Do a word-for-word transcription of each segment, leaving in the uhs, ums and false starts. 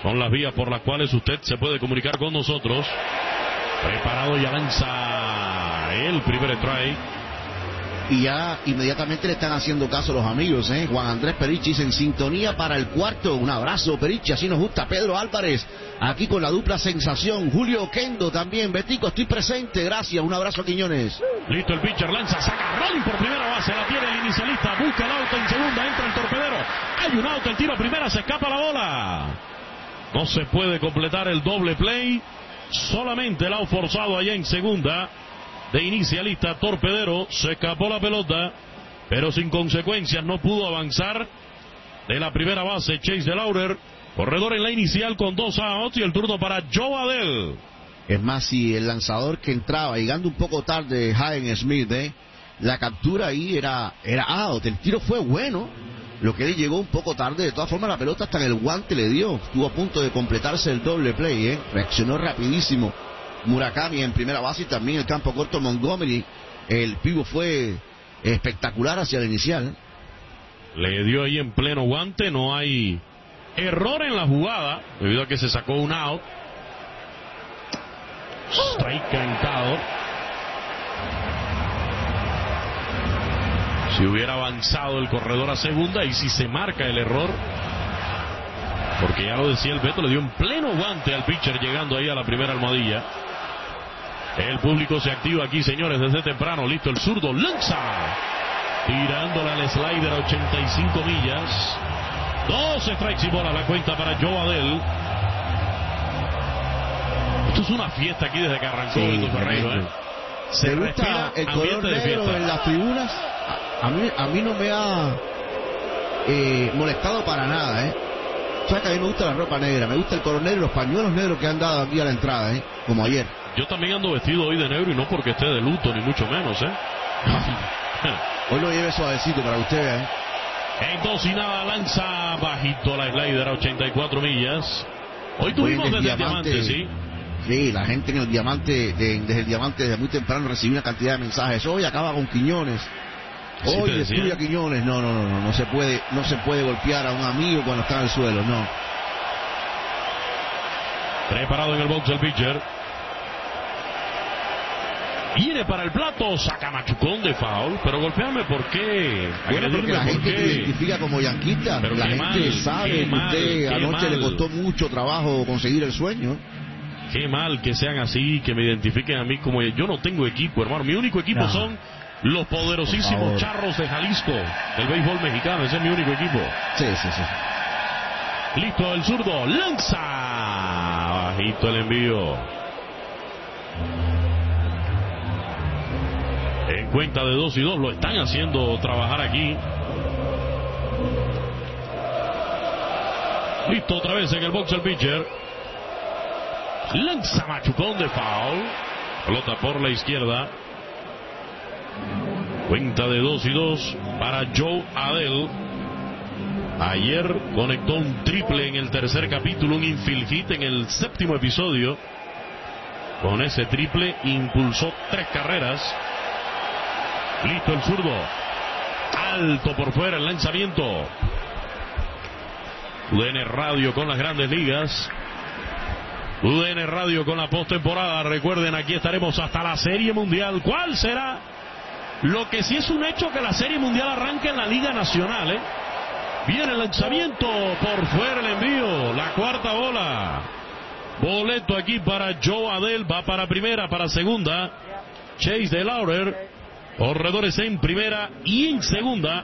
son las vías por las cuales usted se puede comunicar con nosotros. Preparado, ya lanza el primer strike. Y ya inmediatamente le están haciendo caso los amigos, ¿eh? Juan Andrés Perichis en sintonía para el cuarto. Un abrazo, Perichi, así nos gusta. Pedro Álvarez, aquí con la dupla sensación. Julio Oquendo también. Betico, estoy presente, gracias. Un abrazo a Quiñones. Listo, el pitcher lanza, saca rolling por primera base, la tiene el inicialista, busca el auto en segunda, entra el torpedero. Hay un auto, el tiro a primera, se escapa la bola. No se puede completar el doble play. Solamente el out forzado allá en segunda. De inicialista, torpedero, se escapó la pelota, pero sin consecuencias, no pudo avanzar de la primera base. Chase DeLauder, corredor en la inicial con dos outs y el turno para Joe Adell. Es más, si el lanzador que entraba, llegando un poco tarde, Hagen Smith, ¿eh? la captura ahí era, era out, el tiro fue bueno, lo que él llegó un poco tarde. De todas formas, la pelota hasta en el guante le dio, estuvo a punto de completarse el doble play, ¿eh? reaccionó rapidísimo Murakami en primera base y también el campo corto Montgomery. El pivo fue espectacular hacia el inicial. Le dio ahí en pleno guante, no hay error en la jugada, debido a que se sacó un out. Strike cantado. Si hubiera avanzado el corredor a segunda y si se marca el error, porque ya lo decía el Beto, le dio en pleno guante al pitcher llegando ahí a la primera almohadilla. El público se activa aquí, señores, desde temprano. Listo, el zurdo lanza, tirándole al slider a ochenta y cinco millas. Dos strikes y bola la cuenta para Joe Adell. Esto es una fiesta aquí desde que arrancó Sí, Beto Ferreiro, ¿eh? Se ¿Te respira gusta el color ambiente de negro fiesta en las tribunas? A, a, mí, a mí no me ha eh, molestado para nada, ¿eh? O sea que a mí me gusta la ropa negra, me gusta el color negro, los pañuelos negros que han dado aquí a la entrada, ¿eh? Como ayer. Yo también ando vestido hoy de negro y no porque esté de luto, ni mucho menos, ¿eh? Hoy lo lleve suavecito para usted, ¿eh? En dos y nada lanza bajito la slider a ochenta y cuatro millas. Hoy tuvimos desde el diamante, diamante, ¿sí? Sí, la gente en el diamante, de, desde el diamante, desde muy temprano recibió una cantidad de mensajes. Hoy acaba con Quiñones. Hoy destruye a Quiñones. No, no, no, no, no se puede, no se puede golpear a un amigo cuando está en el suelo, no. Preparado en el box el pitcher. Viene para el plato, saca machucón de foul, pero golpeame, ¿por qué? Bueno, porque la gente te identifica como yanquista, pero la gente mal, sabe que usted mal, anoche mal. le costó mucho trabajo conseguir el sueño. Qué mal que sean así, que me identifiquen a mí como... Yo no tengo equipo, hermano, mi único equipo no. son los poderosísimos Charros de Jalisco, del béisbol mexicano, ese es mi único equipo. Sí, sí, sí. Listo, el zurdo, lanza, bajito el envío. En cuenta de dos y dos, lo están haciendo trabajar aquí. Listo, otra vez en el box el pitcher. Lanza machucón de foul. Pelota por la izquierda. Cuenta de dos y dos para Joe Adell. Ayer conectó un triple en el tercer capítulo, un infield hit en el séptimo episodio. Con ese triple impulsó tres carreras. Listo el zurdo. Alto por fuera el lanzamiento. U D N Radio con las grandes ligas. U D N Radio con la postemporada. Recuerden, aquí estaremos hasta la Serie Mundial. ¿Cuál será? Lo que sí es un hecho que la Serie Mundial arranca en la Liga Nacional, ¿eh? Viene el lanzamiento, por fuera el envío, la cuarta bola. Boleto aquí para Joe Adell, va para primera, para segunda. Chase DeLauder, corredores en primera y en segunda.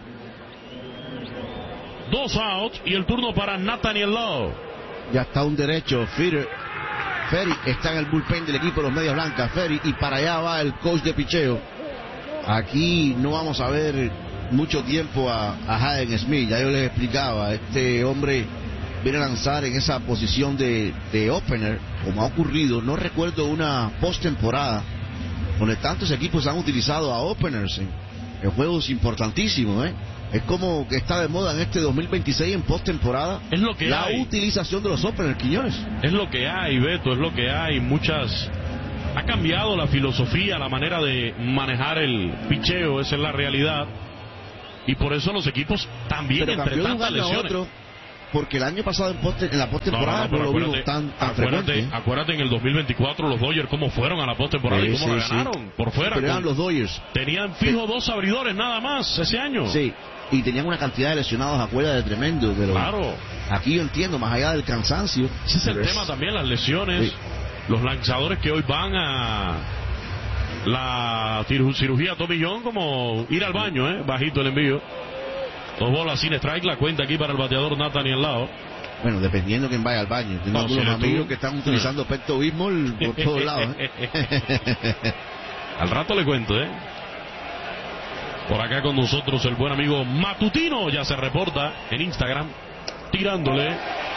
Dos outs y el turno para Nathaniel Lowe. Ya está un derecho, Ferry. Ferry está en el bullpen del equipo de los Medias Blancas, Ferry, y para allá va el coach de picheo. Aquí no vamos a ver mucho tiempo a, a Hagen Smith, ya yo les explicaba, este hombre viene a lanzar en esa posición de, de opener, como ha ocurrido, no recuerdo una postemporada donde tantos equipos han utilizado a openers en, en juegos importantísimos, ¿eh? Es como que está de moda en este dos mil veintiséis en postemporada. Es lo que la hay. utilización de los openers, Quiñones. Es lo que hay, Beto, es lo que hay. Muchas... Ha cambiado la filosofía, la manera de manejar el picheo, esa es la realidad. Y por eso los equipos también, Pero entre cambió de un tantas año a lesiones. otro. porque el año pasado en, poste, en la postemporada no, no, no, no lo vimos tan, tan acuérdate, frecuente. Acuérdate en el dos mil veinticuatro los Dodgers cómo fueron a la postemporada sí, y cómo sí, la ganaron sí. por fuera. Pero eran los Dodgers. Tenían fijo sí. dos abridores nada más ese año. Sí, y tenían una cantidad de lesionados afuera de tremendo. Pero claro. Aquí yo entiendo, más allá del cansancio. Ese es el es... tema también, las lesiones, sí. los lanzadores que hoy van a la cirugía tomillón, como ir al baño, ¿eh? Bajito el envío. Dos bolas sin strike, la cuenta aquí para el bateador Nathaniel Lao. Bueno, dependiendo quién vaya al baño. Tengo no, algunos si amigos tú... que están utilizando Pepto Bismol por todos lados. ¿eh? Al rato le cuento, ¿eh? Por acá con nosotros el buen amigo Matutino ya se reporta en Instagram, tirándole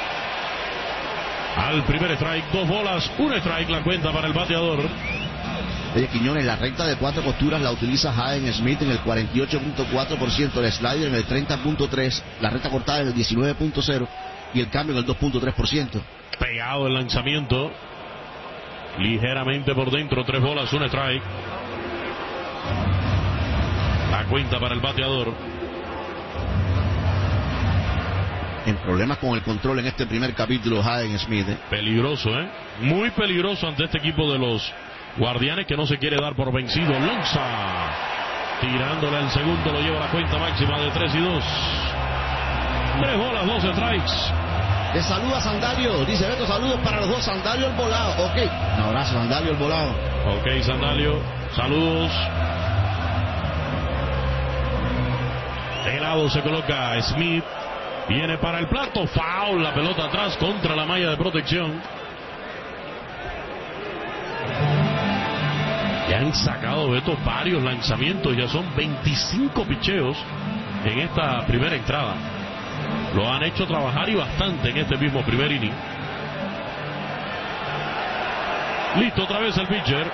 al primer strike. Dos bolas, un strike, la cuenta para el bateador. Oye, Quiñones, la recta de cuatro costuras la utiliza Jaden Smith en el cuarenta y ocho punto cuatro por ciento, el slider en el treinta punto tres por ciento, la recta cortada en el diecinueve punto cero por ciento y el cambio en el dos punto tres por ciento. Pegado el lanzamiento, ligeramente por dentro, tres bolas, un strike. La cuenta para el bateador. En problemas con el control en este primer capítulo, Jaden Smith. ¿eh? Peligroso, ¿eh? Muy peligroso ante este equipo de los Guardianes que no se quiere dar por vencido. Lanza, tirándole al segundo, lo lleva a la cuenta máxima de tres y dos. Tres bolas, dos strikes. Le saluda Sandalio, dice Beto, saludos para los dos, Sandalio el volado. Ok, un abrazo, Sandalio el volado. Ok, Sandalio, saludos. De lado se coloca Smith, viene para el plato, foul, la pelota atrás contra la malla de protección. Ya han sacado, Beto, varios lanzamientos, ya son veinticinco picheos en esta primera entrada. Lo han hecho trabajar y bastante en este mismo primer inning. Listo otra vez el pitcher.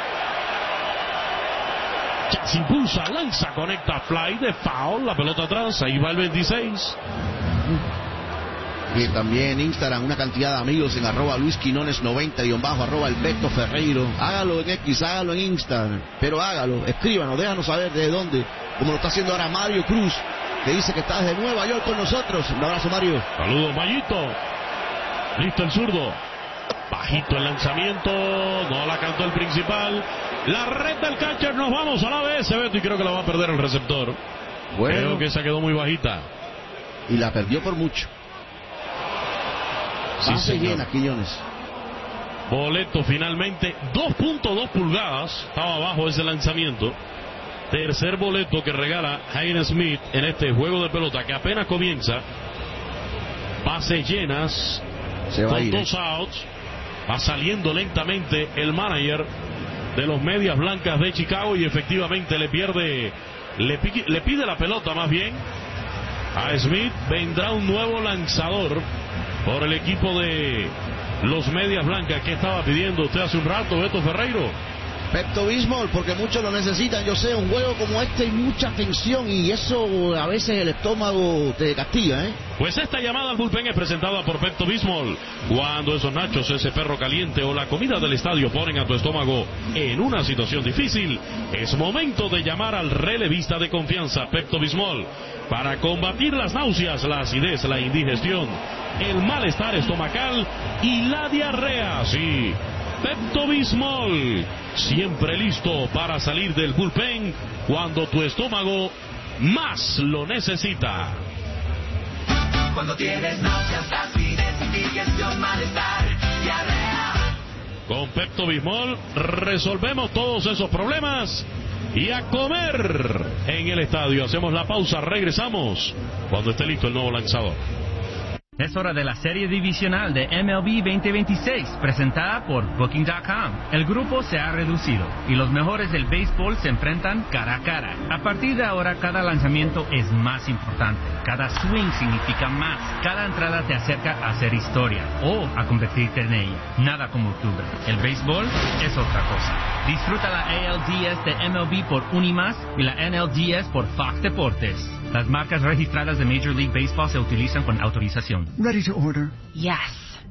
Se impulsa, lanza, conecta, fly de foul, la pelota atrás, ahí va el veintiséis. Y también en Instagram una cantidad de amigos en arroba Luis Quinones noventa guión bajo, arroba Alberto Ferreiro. Hágalo en X, hágalo en Instagram, pero hágalo, escríbanos, déjanos saber de dónde, como lo está haciendo ahora Mario Cruz, que dice que está desde Nueva York con nosotros. Un abrazo, Mario. Saludos, Mayito. Listo el zurdo. Bajito el lanzamiento, no la cantó el principal. La red del catcher, nos vamos a la B S, Beto, y creo que la va a perder el receptor. Bueno. Creo que esa quedó muy bajita. Y la perdió por mucho. Sí, Base llena, Quiñones. Boleto finalmente, dos punto dos pulgadas, estaba abajo ese lanzamiento. Tercer boleto que regala Jaden Smith en este juego de pelota que apenas comienza. Bases llenas, Se va con a ir, dos eh. outs. Va saliendo lentamente el manager de los Medias Blancas de Chicago y efectivamente le pierde, le, pique, le pide la pelota más bien a Smith. Vendrá un nuevo lanzador por el equipo de los Medias Blancas. ¿Qué estaba pidiendo usted hace un rato, Beto Ferreiro? Pepto Bismol, porque muchos lo necesitan. Yo sé, un juego como este hay mucha tensión y eso a veces el estómago te castiga, ¿eh? Pues esta llamada al bullpen es presentada por Pepto Bismol. Cuando esos nachos, ese perro caliente o la comida del estadio ponen a tu estómago en una situación difícil, es momento de llamar al relevista de confianza, Pepto Bismol, para combatir las náuseas, la acidez, la indigestión, el malestar estomacal y la diarrea. Sí, Pepto Bismol, siempre listo para salir del bullpen cuando tu estómago más lo necesita. Cuando tienes náuseas, acidez, indigestión, malestar, diarrea. Con Pepto Bismol resolvemos todos esos problemas y a comer en el estadio. Hacemos la pausa, regresamos cuando esté listo el nuevo lanzador. Es hora de la serie divisional de M L B veinte veintiséis, presentada por Booking punto com. El grupo se ha reducido y los mejores del béisbol se enfrentan cara a cara. A partir de ahora, cada lanzamiento es más importante. Cada swing significa más. Cada entrada te acerca a hacer historia o a convertirte en ella. Nada como octubre. El béisbol es otra cosa. Disfruta la A L D S de M L B por Unimas y la N L D S por Fox Deportes. Las marcas registradas de Major League Baseball se utilizan con autorización. Ready to order? Yes.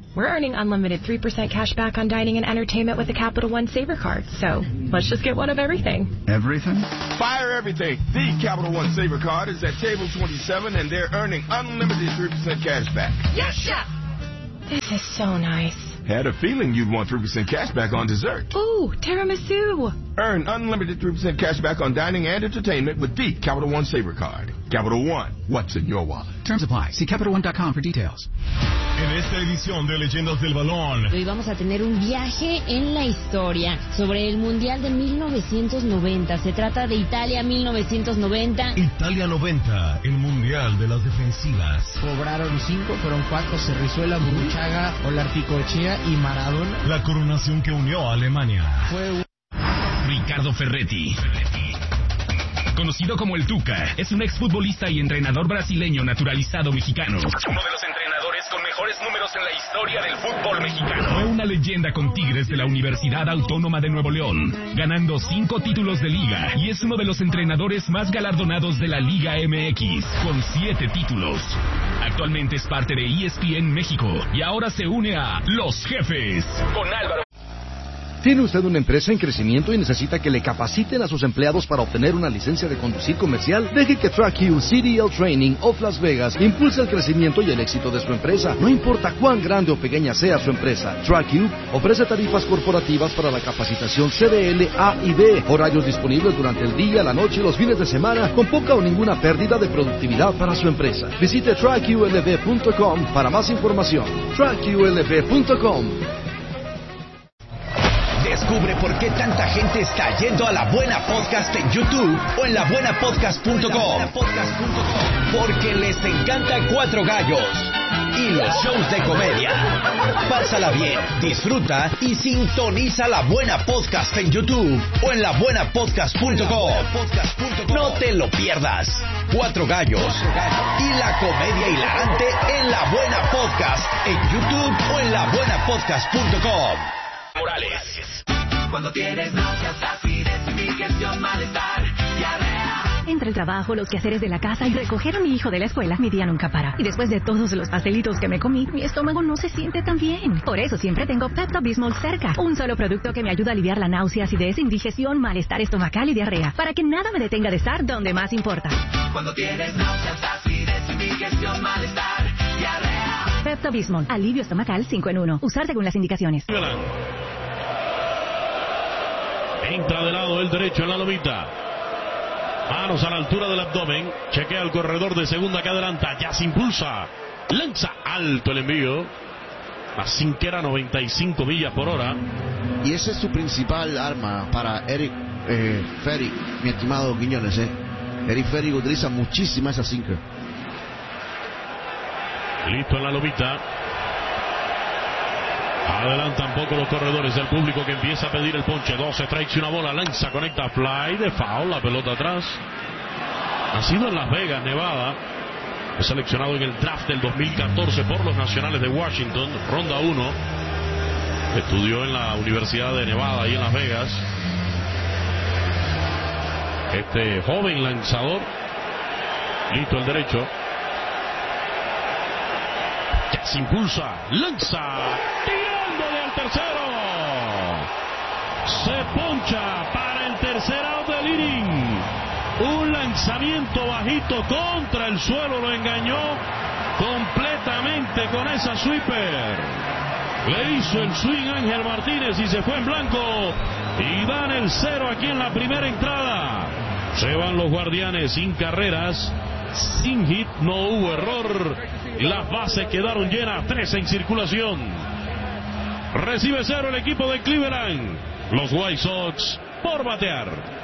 We're earning unlimited three percent cash back on dining and entertainment with the Capital One Saver card. So let's just get one of everything. Everything? Fire everything. The Capital One Saver card is at table twenty-seven, and they're earning unlimited three percent cash back. Yes, chef! This is so nice. Had a feeling you'd want three percent cash back on dessert. Ooh, tiramisu. Earn unlimited three percent cash back on dining and entertainment with the Capital One Saver card. Capital One, what's in your wallet? Terms apply. See Capital One dot com for details. En esta edición de Leyendas del Balón, hoy vamos a tener un viaje en la historia sobre el Mundial de mil novecientos noventa. Se trata de Italia mil novecientos noventa. Italia noventa, el Mundial de las defensivas. Cobraron cinco, fueron cuatro, Cerrizuela, Burruchaga, Olarticoechea y Maradona. La coronación que unió a Alemania. Fue un... Ricardo Ferretti, conocido como el Tuca, es un exfutbolista y entrenador brasileño naturalizado mexicano. Uno de los entrenadores con mejores números en la historia del fútbol mexicano. Fue una leyenda con Tigres de la Universidad Autónoma de Nuevo León, ganando cinco títulos de liga, y es uno de los entrenadores más galardonados de la Liga M X, con siete títulos. Actualmente es parte de E S P N México y ahora se une a Los Jefes con Álvaro. ¿Tiene usted una empresa en crecimiento y necesita que le capaciten a sus empleados para obtener una licencia de conducir comercial? Deje que TrackU C D L Training of Las Vegas impulse el crecimiento y el éxito de su empresa. No importa cuán grande o pequeña sea su empresa, TrackU ofrece tarifas corporativas para la capacitación C D L A y B, horarios disponibles durante el día, la noche y los fines de semana, con poca o ninguna pérdida de productividad para su empresa. Visite track U L V punto com para más información. track U L V punto com. Descubre por qué tanta gente está yendo a La Buena Podcast en YouTube o en la buena podcast punto com. Porque les encanta Cuatro Gallos y los shows de comedia. Pásala bien, disfruta y sintoniza La Buena Podcast en YouTube o en la buena podcast punto com. No te lo pierdas. Cuatro Gallos y la comedia hilarante en La Buena Podcast en YouTube o en la buena podcast punto com. Morales. Cuando tienes náuseas, acidez, indigestión, malestar, diarrea. Entre el trabajo, los quehaceres de la casa y recoger a mi hijo de la escuela, mi día nunca para. Y después de todos los pastelitos que me comí, mi estómago no se siente tan bien. Por eso siempre tengo Pepto-Bismol cerca. Un solo producto que me ayuda a aliviar la náusea, acidez, indigestión, malestar estomacal y diarrea. Para que nada me detenga de estar donde más importa. Cuando tienes náuseas, acidez, indigestión, malestar, diarrea. Pepto-Bismol, alivio estomacal cinco en uno. Usar según las indicaciones. Entra de lado el derecho en la lomita. Manos a la altura del abdomen. Chequea el corredor de segunda que adelanta. Ya se impulsa. Lanza alto el envío. La cinquera, noventa y cinco millas por hora. Y esa es su principal arma para Eric eh, Ferry, mi estimado Quiñones. Eh. Eric Ferry utiliza muchísima esa sinker. Listo en la lomita. Adelantan poco los corredores del público que empieza a pedir el ponche. Dos strikes y una bola. Lanza, conecta, fly de foul. La pelota atrás. Nacido en Las Vegas, Nevada. Fue seleccionado en el draft del dos mil catorce por los Nacionales de Washington. Ronda uno. Estudió en la Universidad de Nevada y en Las Vegas. Este joven lanzador. Listo el derecho. Ya se impulsa. Lanza. Tirándole al tercero. Se poncha para el tercer out del inning. Un lanzamiento bajito contra el suelo. Lo engañó completamente con esa sweeper. Le hizo el swing Ángel Martínez y se fue en blanco. Y dan el cero aquí en la primera entrada. Se van los Guardianes sin carreras, sin hit, no hubo error. Las bases quedaron llenas, tres en circulación. Recibe cero el equipo de Cleveland. Los White Sox por batear.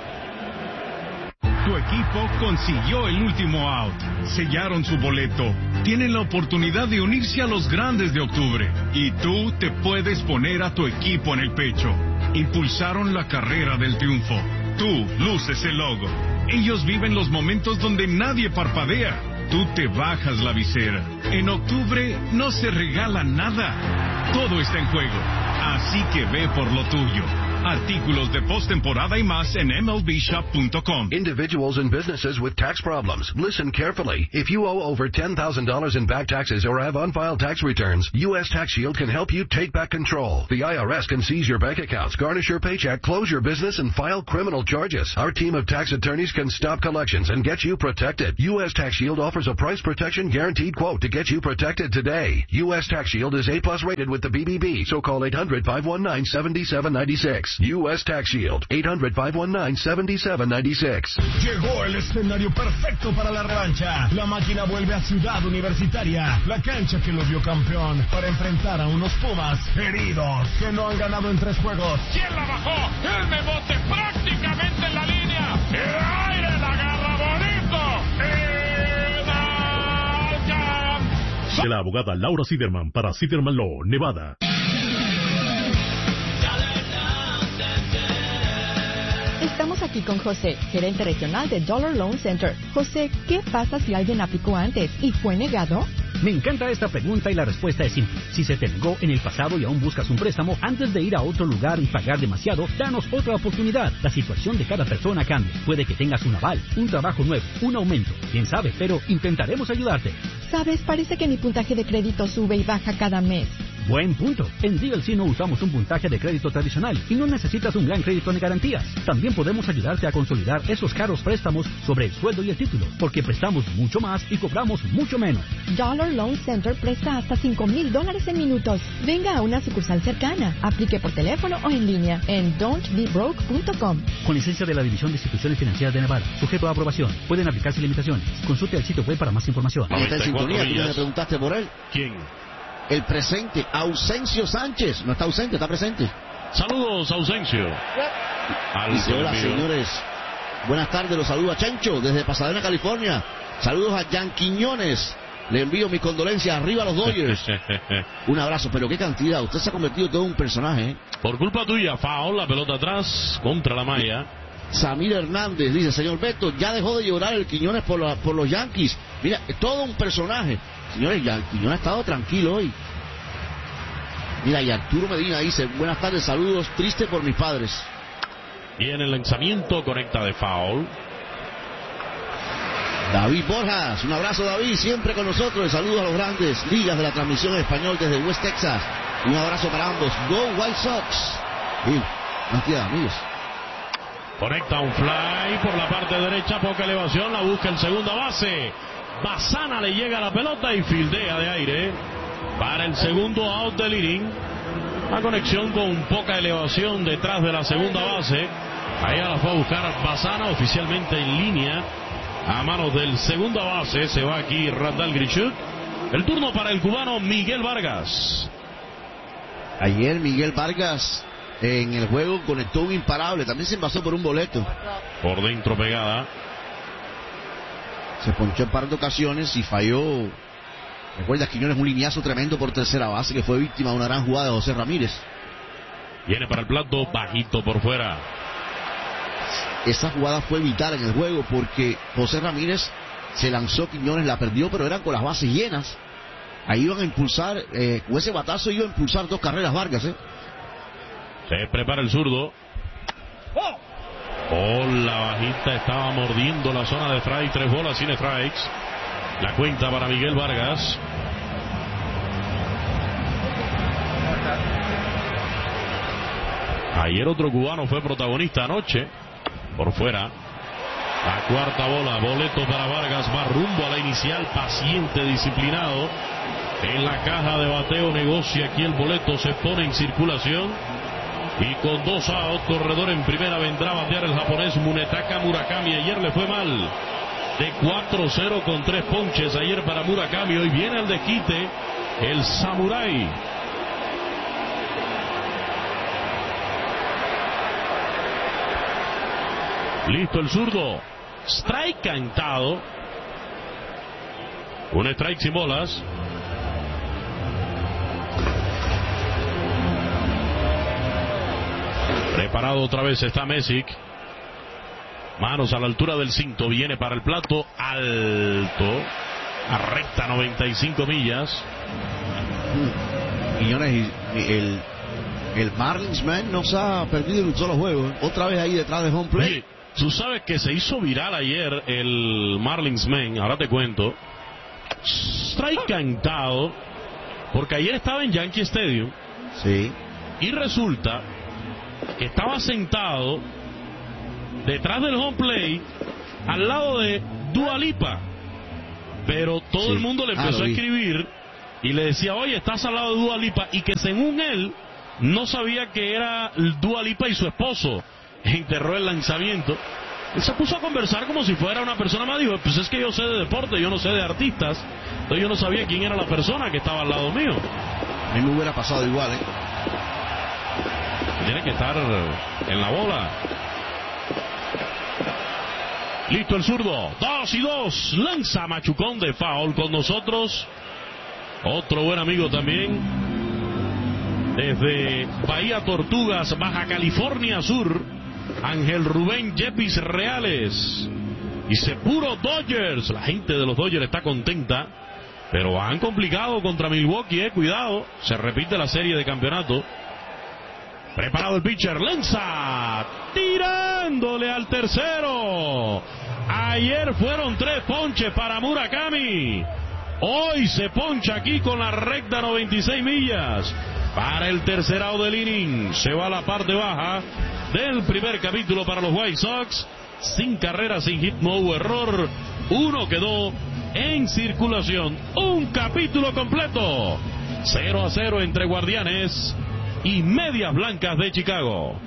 Tu equipo consiguió el último out. Sellaron su boleto. Tienen la oportunidad de unirse a los grandes de octubre. Y tú te puedes poner a tu equipo en el pecho. Impulsaron la carrera del triunfo. Tú luces el logo. Ellos viven los momentos donde nadie parpadea. Tú te bajas la visera. En octubre no se regala nada. Todo está en juego. Así que ve por lo tuyo. Artículos de postemporada y más en M L B shop punto com. Individuals and businesses with tax problems. Listen carefully. If you owe over ten thousand dollars in back taxes or have unfiled tax returns, U S Tax Shield can help you take back control. The I R S can seize your bank accounts, garnish your paycheck, close your business, and file criminal charges. Our team of tax attorneys can stop collections and get you protected. U S Tax Shield offers a price protection guaranteed quote to get you protected today. U S Tax Shield is A plus rated with the B B B, so call eight hundred, five one nine, seven seven nine six. U S Tax Shield, eight hundred, five one nine, seven seven nine six. Llegó el escenario perfecto para la revancha. La máquina vuelve a Ciudad Universitaria, la cancha que lo vio campeón, para enfrentar a unos Pumas heridos que no han ganado en tres juegos. ¿Quién la bajó? El Mebote prácticamente en la línea. El aire la agarra bonito. El alcanza. De la abogada Laura Siderman para Siderman Law, Nevada. Estamos aquí con José, gerente regional de Dollar Loan Center. José, ¿qué pasa si alguien aplicó antes y fue negado? Me encanta esta pregunta y la respuesta es simple. Si se te negó en el pasado y aún buscas un préstamo, antes de ir a otro lugar y pagar demasiado, danos otra oportunidad. La situación de cada persona cambia. Puede que tengas un aval, un trabajo nuevo, un aumento. Quién sabe, pero intentaremos ayudarte. Sabes, parece que mi puntaje de crédito sube y baja cada mes. Buen punto. En D L C no usamos un puntaje de crédito tradicional y no necesitas un gran crédito ni garantías. También podemos ayudarte a consolidar esos caros préstamos sobre el sueldo y el título, porque prestamos mucho más y cobramos mucho menos. Dollar Loan Center presta hasta cinco mil dólares en minutos. Venga a una sucursal cercana. Aplique por teléfono o en línea en don't be broke punto com. Con licencia de la División de Instituciones Financieras de Nevada. Sujeto a aprobación. Pueden aplicarse limitaciones. Consulte el sitio web para más información. ¿Está en sintonía? ¿Tú me preguntaste por él? ¿Quién? El presente, Ausencio Sánchez. No está ausente, está presente. Saludos, Ausencio. Dice, hola, señores. Buenas tardes, los saludo a Chencho desde Pasadena, California. Saludos a Jan Quiñones. Le envío mis condolencias. Arriba los Dodgers. Un abrazo, pero qué cantidad. Usted se ha convertido en todo un personaje, ¿eh? Por culpa tuya, foul, la pelota atrás contra la malla. Samir Hernández dice, señor Beto, ya dejó de llorar el Quiñones por, la, por los Yankees. Mira, es todo un personaje. Señores, ya el Quiñones ha estado tranquilo hoy. Mira, y Arturo Medina dice, buenas tardes, saludos, triste por mis padres. Viene el lanzamiento, conecta de foul. David Borjas, un abrazo David, siempre con nosotros. Saludos a los grandes ligas de la transmisión en español desde West Texas. Un abrazo para ambos. Go White Sox. Sí, cantidad de amigos. Conecta un fly por la parte derecha, poca elevación, la busca en segunda base. Bazana le llega a la pelota y fildea de aire para el segundo out del inning. La conexión con poca elevación detrás de la segunda base. Allá la fue a buscar Bazana, oficialmente en línea a manos del segunda base. Se va aquí Randall Grichuk. El turno para el cubano Miguel Vargas. Ayer Miguel Vargas en el juego conectó un imparable. También se envasó por un boleto. Por dentro pegada. Se ponchó en par de ocasiones y falló. Recuerda, Quiñones un lineazo tremendo por tercera base que fue víctima de una gran jugada de José Ramírez. Viene para el plato, bajito por fuera. Esa jugada fue vital en el juego porque José Ramírez se lanzó, Quiñones la perdió, pero eran con las bases llenas. Ahí iban a impulsar, eh, con ese batazo iba a impulsar dos carreras Vargas, ¿eh? Se prepara el zurdo. Oh, la bajita estaba mordiendo la zona de strike. Tres bolas sin strikes. La cuenta para Miguel Vargas. Ayer otro cubano fue protagonista anoche. Por fuera. La cuarta bola. Boleto para Vargas. Va rumbo a la inicial. Paciente, disciplinado. En la caja de bateo negocia aquí el boleto. Se pone en circulación. Y con dos outs, corredor en primera, vendrá a batear el japonés Munetaka Murakami. Ayer le fue mal. De cuatro cero con tres ponches ayer para Murakami. Hoy viene el desquite, el samurái. Listo el zurdo. Strike cantado. Un strike sin bolas. Preparado otra vez está Messick. Manos a la altura del cinto. Viene para el plato alto. A recta noventa y cinco millas. Quiñones, el El Marlins Man no se ha perdido en un solo juego. Otra vez ahí detrás de home plate. Oye, tú sabes que se hizo viral ayer el Marlins Man. Ahora te cuento. Strike cantado. Porque ayer estaba en Yankee Stadium. Sí. Y resulta que estaba sentado detrás del home plate al lado de Dua Lipa. Pero todo sí. el mundo le empezó ah, a escribir y le decía, oye, estás al lado de Dua Lipa. Y que según él no sabía que era Dua Lipa y su esposo. Enterró el lanzamiento. Él se puso a conversar como si fuera una persona más. Dijo, pues es que yo sé de deporte, yo no sé de artistas. Entonces yo no sabía quién era la persona que estaba al lado mío. A mí me hubiera pasado igual, ¿eh? Tiene que estar en la bola. Listo el zurdo. Dos y dos. Lanza machucón de foul con nosotros. Otro buen amigo también. Desde Bahía Tortugas, Baja California Sur. Ángel Rubén Yepis Reales. Dice puro Dodgers. La gente de los Dodgers está contenta. Pero han complicado contra Milwaukee, eh. Cuidado. Se repite la serie de campeonato. Preparado el pitcher, lanza, tirándole al tercero. Ayer fueron tres ponches para Murakami. Hoy se poncha aquí con la recta noventa y seis millas. Para el tercer out del inning. Se va a la parte baja del primer capítulo para los White Sox. Sin carreras, sin hit, no hubo error. Uno quedó en circulación. Un capítulo completo. cero a cero entre Guardianes y Medias Blancas de Chicago.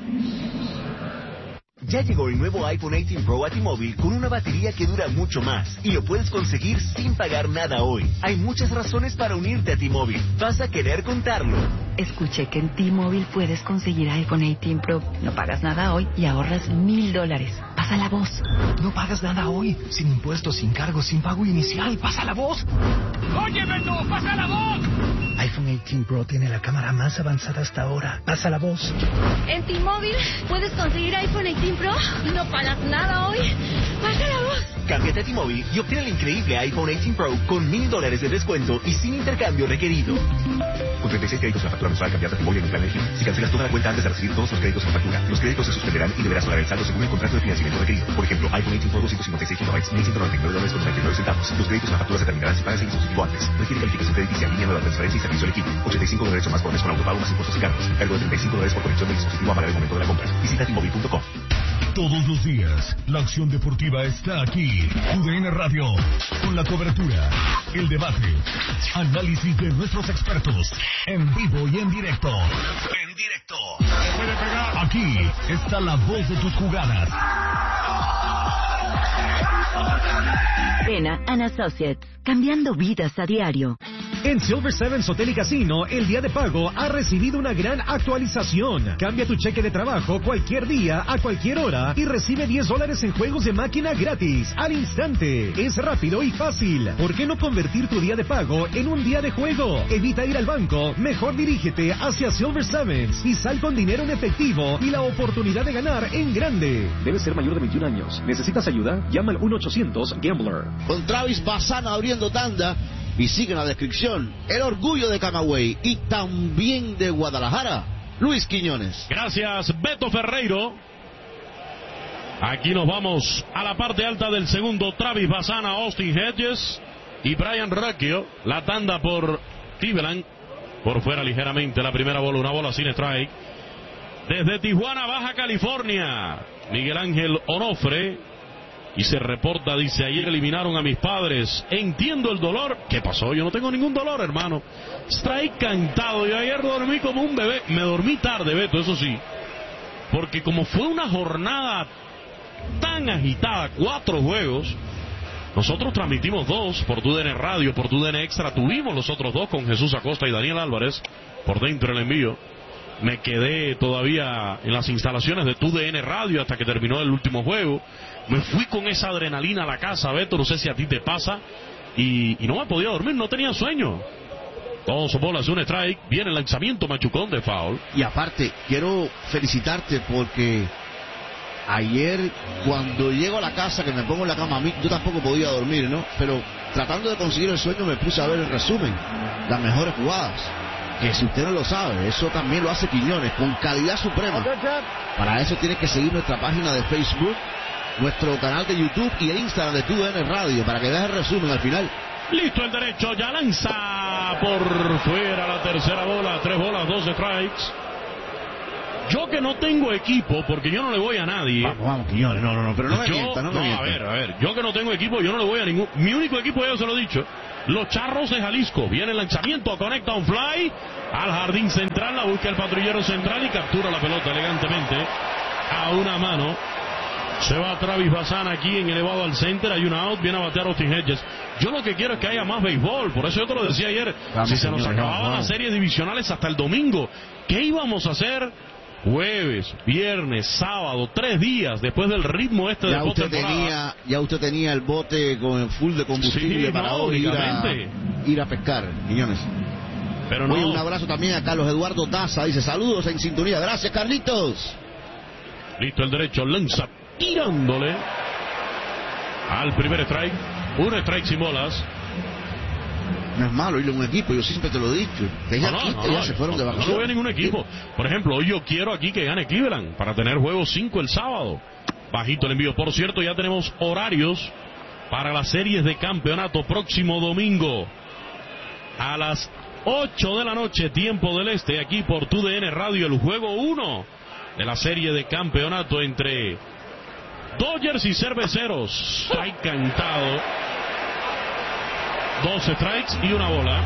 Ya llegó el nuevo iPhone dieciocho Pro a T-Mobile con una batería que dura mucho más y lo puedes conseguir sin pagar nada hoy. Hay muchas razones para unirte a T-Mobile. Vas a querer contarlo. Escuché que en T-Mobile puedes conseguir iPhone dieciocho Pro. No pagas nada hoy y ahorras mil dólares. Pasa la voz. No pagas nada hoy. Sin impuestos, sin cargos, sin pago inicial. Pasa la voz. ¡Oye, Beto! ¡Pasa la voz! iPhone dieciocho Pro tiene la cámara más avanzada hasta ahora. Pasa la voz. En T-Mobile puedes conseguir iPhone dieciocho Pro y no pagas nada hoy. Pasa la voz. Cámbiate a T-Mobile y obtén el increíble iPhone dieciocho Pro con mil dólares de descuento y sin intercambio requerido. Con treinta y seis créditos la factura mensual, cambiate a T-Mobile en el plan elegido. Si cancelas toda la cuenta antes de recibir todos los créditos con factura, los créditos se suspenderán y deberás pagar el saldo según el contrato de financiamiento requerido. Por ejemplo, iPhone dieciocho Pro doscientos cincuenta y seis gigabytes, mil ciento noventa y nueve dólares con noventa y nueve centavos. Los créditos en la factura se terminarán si pagas el dispositivo antes. Requiere calificación crediticia en línea, nueva transferencia y servicio elegido. ochenta y cinco dólares o más por mes con autopago más impuestos y cargos. Cargo de treinta y cinco dólares por conexión del dispositivo a pagar el momento de la compra. Visita T Mobile punto com. Todos los días, la acción deportiva está aquí. U D N Radio, con la cobertura, el debate, análisis de nuestros expertos, en vivo y en directo. En directo. Aquí está la voz de tus jugadas. Pena and Associates, cambiando vidas a diario. En Silver Sevens Hotel y Casino, el día de pago ha recibido una gran actualización. Cambia tu cheque de trabajo cualquier día, a cualquier hora, y recibe diez dólares en juegos de máquina gratis, al instante. Es rápido y fácil. ¿Por qué no convertir tu día de pago en un día de juego? Evita ir al banco, mejor dirígete hacia Silver Sevens y sal con dinero en efectivo y la oportunidad de ganar en grande. Debes ser mayor de veintiún años. ¿Necesitas ayuda? Llama al uno ochocientos Gambler. Con Travis Bassano abriendo tanda. Y sigue en la descripción el orgullo de Camagüey y también de Guadalajara, Luis Quiñones. Gracias, Beto Ferreiro. Aquí nos vamos a la parte alta del segundo. Travis Bassano, Austin Hedges y Brian Racchio. La tanda por Cleveland. Por fuera ligeramente la primera bola, una bola sin strike. Desde Tijuana, Baja California, Miguel Ángel Onofre. Y se reporta, dice, ayer eliminaron a mis padres. Entiendo el dolor. ¿Qué pasó? Yo no tengo ningún dolor, hermano. Strike cantado. Yo ayer dormí como un bebé. Me dormí tarde, Beto, eso sí. Porque como fue una jornada tan agitada, cuatro juegos, nosotros transmitimos dos por Tu D N Radio, por Tu D N Extra. Tuvimos los otros dos con Jesús Acosta y Daniel Álvarez. Por dentro el envío. Me quedé todavía en las instalaciones de Tu D N Radio hasta que terminó el último juego. Me fui con esa adrenalina a la casa, Beto, no sé si a ti te pasa. Y, y no me podía dormir, no tenía sueño. Dos bolas, un strike. Viene el lanzamiento machucón de foul. Y aparte, quiero felicitarte porque ayer cuando llego a la casa, que me pongo en la cama, a mí, yo tampoco podía dormir, ¿no? Pero tratando de conseguir el sueño me puse a ver el resumen, las mejores jugadas. que si usted no lo sabe, eso también lo hace Quiñones, con calidad suprema. Para eso tiene que seguir nuestra página de Facebook, nuestro canal de YouTube y el Instagram de T U D N Radio, para que veas el resumen al final. Listo el derecho, ya lanza por fuera la tercera bola, tres bolas, dos strikes. Yo que no tengo equipo, porque yo no le voy a nadie. Vamos, vamos, Quiñones, no, no, no, pero no me yo, mienta, no me no, mienta. a ver, a ver, yo que no tengo equipo, yo no le voy a ningún... Mi único equipo, ya se lo he dicho, los Charros de Jalisco. Viene el lanzamiento, conecta un fly al jardín central, la busca el patrullero central y captura la pelota elegantemente a una mano. Se va Travis Bazán aquí en elevado al center, hay una out, viene a batear Austin Hedges. Yo lo que quiero es que haya más béisbol, por eso yo te lo decía ayer, vamos, si se nos señores, acababan las series divisionales hasta el domingo, ¿qué íbamos a hacer? Jueves, viernes, sábado, tres días después del ritmo este ya de usted tenía Ya usted tenía el bote con full de combustible sí, para no, hoy ir a, ir a pescar, Quiñones. Pero no. Oye, un abrazo también a Carlos Eduardo Daza, dice saludos en sintonía, gracias Carlitos. Listo el derecho, lanza tirándole al primer strike, un strike sin bolas. No es malo irle a un equipo, yo siempre te lo he dicho. Que ya, no, no, quiste, no, ya se fueron de vacaciones. No, no voy a ningún equipo. Por ejemplo, hoy yo quiero aquí que gane Cleveland para tener juego cinco el sábado. Bajito el envío. Por cierto, ya tenemos horarios para las series de campeonato próximo domingo a las ocho de la noche, tiempo del este, aquí por T U D N Radio, el juego uno de la serie de campeonato entre Dodgers y Cerveceros. Strike cantado. Dos strikes y una bola.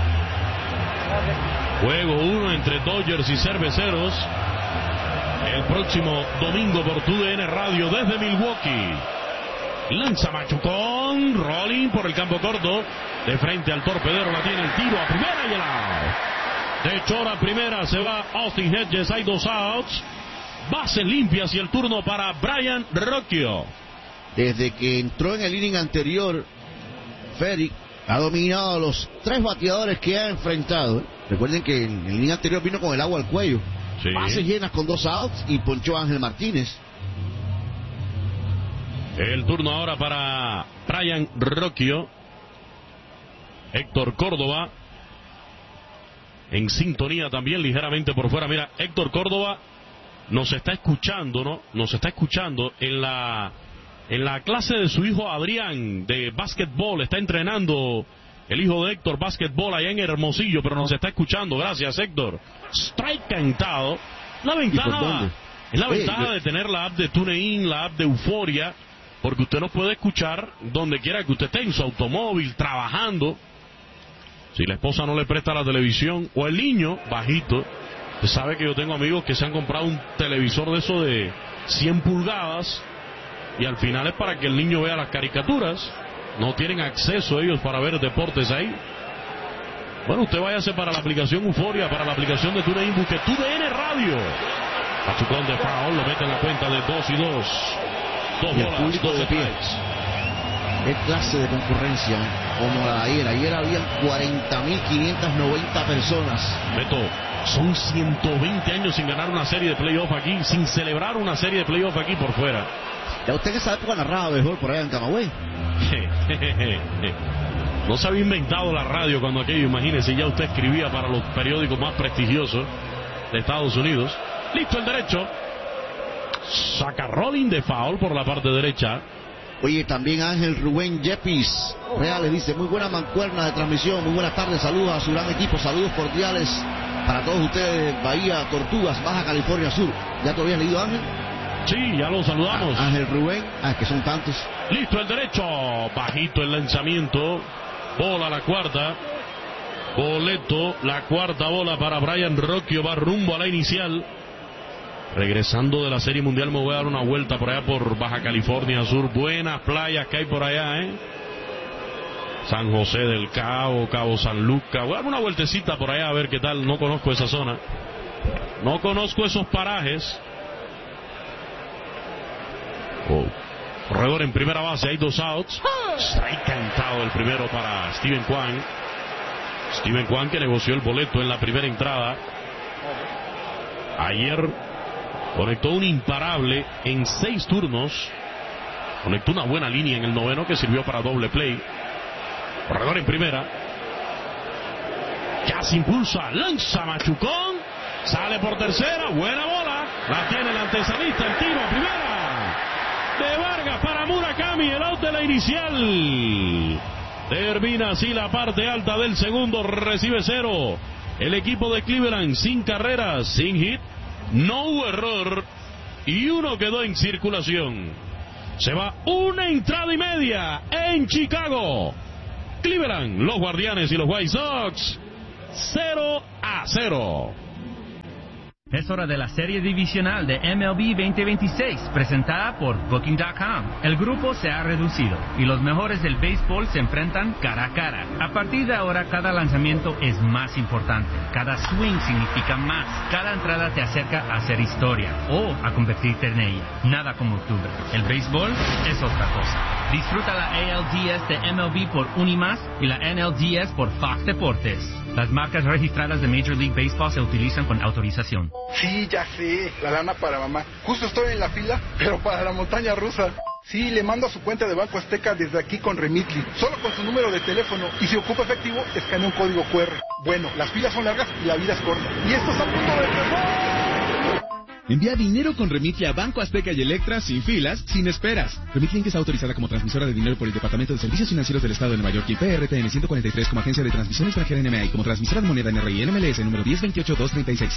Juego uno entre Dodgers y Cerveceros. El próximo domingo por T U D N Radio desde Milwaukee. Lanza machucón. Rolling por el campo corto. De frente al torpedero la tiene el tiro a primera y el out. De chora primera se va Austin Hedges. Hay dos outs. Bases limpias y el turno para Brian Rocchio. Desde que entró en el inning anterior, Ferry ha dominado a los tres bateadores que ha enfrentado. Recuerden que en el inning anterior vino con el agua al cuello. Sí. Bases llenas con dos outs y ponchó a Ángel Martínez. El turno ahora para Brian Rocchio. Héctor Córdoba en sintonía también ligeramente por fuera. Mira, Héctor Córdoba nos está escuchando, ¿no? Nos está escuchando en la en la clase de su hijo Adrián de básquetbol. Está entrenando el hijo de Héctor básquetbol allá en Hermosillo, pero nos está escuchando. Gracias, Héctor. Strike cantado. La ventaja es la ventaja de tener la app de TuneIn, la app de Euforia, porque usted nos puede escuchar donde quiera que usted esté, en su automóvil, trabajando. Si la esposa no le presta la televisión, o el niño, bajito. Usted sabe que yo tengo amigos que se han comprado un televisor de eso de cien pulgadas, y al final es para que el niño vea las caricaturas. No tienen acceso ellos para ver deportes ahí. Bueno, usted váyase para la aplicación Euforia, para la aplicación de TuneIn, busque T U D N Radio. Pachucón de foul, lo mete en la cuenta de dos y dos. Dos bolas, dos de pies. ¿Qué clase de concurrencia como la de ayer? Ayer habían cuarenta mil quinientas noventa personas. Beto, son ciento veinte años sin ganar una serie de playoff aquí, sin celebrar una serie de playoff aquí por fuera. Ya usted en esa época narraba béisbol por allá en Camagüey. No se había inventado la radio cuando aquello, imagínese, ya usted escribía para los periódicos más prestigiosos de Estados Unidos. Listo el derecho. Saca rolling de foul por la parte derecha. Oye, también Ángel Rubén Yepis Reales dice, muy buena mancuerna de transmisión, muy buenas tardes, saludos a su gran equipo, saludos cordiales para todos ustedes, Bahía Tortugas, Baja California Sur. ¿Ya te habías leído, Ángel? Sí, ya lo saludamos. A Ángel Rubén, ah, que son tantos. Listo el derecho, bajito el lanzamiento, bola la cuarta, boleto, la cuarta bola para Brian Rocchio, va rumbo a la inicial. Regresando de la Serie Mundial me voy a dar una vuelta por allá por Baja California Sur. Buenas playas que hay por allá, ¿eh? San José del Cabo, Cabo San Lucas. Voy a dar una vueltecita por allá a ver qué tal. No conozco esa zona. No conozco esos parajes. Oh. Corredor en primera base, hay dos outs. Strike cantado el primero para Steven Kwan. Steven Kwan que negoció el boleto en la primera entrada. Ayer conectó un imparable en seis turnos. Conectó una buena línea en el noveno que sirvió para doble play. Corredor en primera. Casi impulsa, lanza Machucón, sale por tercera, buena bola, la tiene el antesalista, el tiro a primera de Vargas para Murakami, el out de la inicial. Termina así la parte alta del segundo, recibe cero. El equipo de Cleveland sin carreras, sin hit, no hubo error y uno quedó en circulación. Se va una entrada y media en Chicago. Cleveland, los Guardianes y los White Sox, cero a cero. Es hora de la serie divisional de M L B veinte veintiséis, presentada por Booking punto com. El grupo se ha reducido y los mejores del béisbol se enfrentan cara a cara. A partir de ahora, cada lanzamiento es más importante. Cada swing significa más. Cada entrada te acerca a hacer historia o a convertirte en ella. Nada como octubre. El béisbol es otra cosa. Disfruta la A L D S de M L B por Unimas y la N L D S por Fox Deportes. Las marcas registradas de Major League Baseball se utilizan con autorización. Sí, ya sé, la lana para mamá. Justo estoy en la fila, pero para la montaña rusa. Sí, le mando a su cuenta de Banco Azteca desde aquí con Remitly, solo con su número de teléfono. Y si ocupa efectivo, escanea un código cu erre. Bueno, las filas son largas y la vida es corta. Y esto está a punto de empezar. Envía dinero con Remitly a Banco Azteca y Electra sin filas, sin esperas. Remitly es autorizada como transmisora de dinero por el Departamento de Servicios Financieros del Estado de Nueva York y P R T N ciento cuarenta y tres como agencia de transmisión extranjera N M A y como transmisora de moneda N R I N M L S número diez veintiocho dos treinta y seis.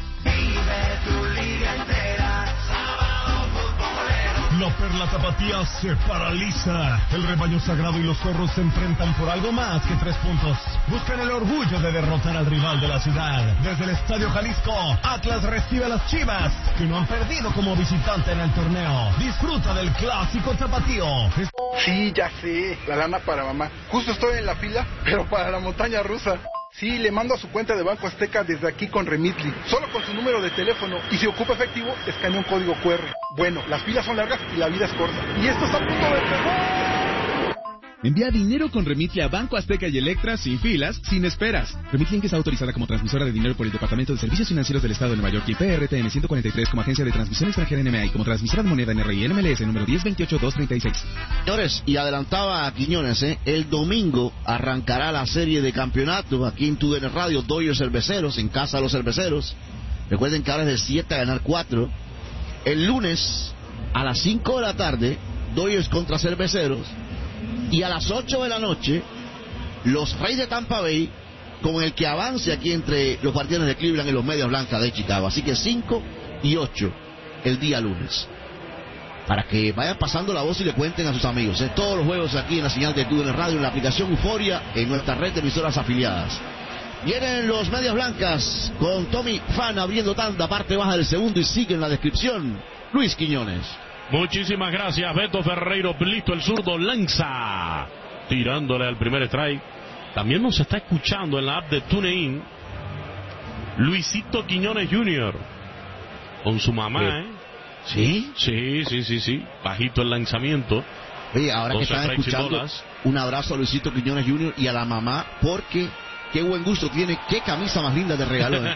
La Perla Tapatía se paraliza. El rebaño sagrado y los zorros se enfrentan por algo más que tres puntos. Buscan el orgullo de derrotar al rival de la ciudad. Desde el Estadio Jalisco, Atlas recibe a las Chivas, que no han perdido como visitante en el torneo. Disfruta del clásico tapatío. Es... Sí, ya sé, la lana para mamá. Justo estoy en la fila, pero para la montaña rusa. Sí, le mando a su cuenta de Banco Azteca desde aquí con Remitly, solo con su número de teléfono. Y si ocupa efectivo, escanea un código cu erre. Bueno, las filas son largas y la vida es corta. Y esto está a punto de empezar. Envía dinero con Remitly a Banco Azteca y Electra sin filas, sin esperas. Remitly es autorizada como transmisora de dinero por el Departamento de Servicios Financieros del Estado de Nueva York y P R T N ciento cuarenta y tres como agencia de transmisión extranjera N M A y como transmisora de moneda N R I N M L S número diez veintiocho dos treinta y seis. Señores, y adelantaba a Quiñones, ¿eh? El domingo arrancará la serie de campeonato aquí en Tu D N Radio, Dodgers Cerveceros, en casa de los Cerveceros. Recuerden que ahora es de siete a ganar cuatro. El lunes a las cinco de la tarde, Dodgers contra Cerveceros. Y a las ocho de la noche, los Reyes de Tampa Bay, con el que avance aquí entre los Guardianes de Cleveland y los Medias Blancas de Chicago. Así que cinco y ocho el día lunes. Para que vayan pasando la voz y le cuenten a sus amigos. ¿eh? Todos los juegos aquí en la señal de Tu D N Radio, en la aplicación Euforia, en nuestra red de emisoras afiliadas. Vienen los Medias Blancas con Tommy Fan abriendo tanda, parte baja del segundo, y sigue en la descripción Luis Quiñones. Muchísimas gracias, Beto Ferreiro. Listo, el zurdo lanza, tirándole al primer strike. También nos está escuchando en la app de TuneIn Luisito Quiñones junior con su mamá, ¿eh? ¿Sí? Sí, sí, sí, sí. Bajito el lanzamiento. Oye, ahora que están escuchando, un abrazo a Luisito Quiñones junior y a la mamá, porque qué buen gusto tiene, qué camisa más linda te regaló. ¿eh?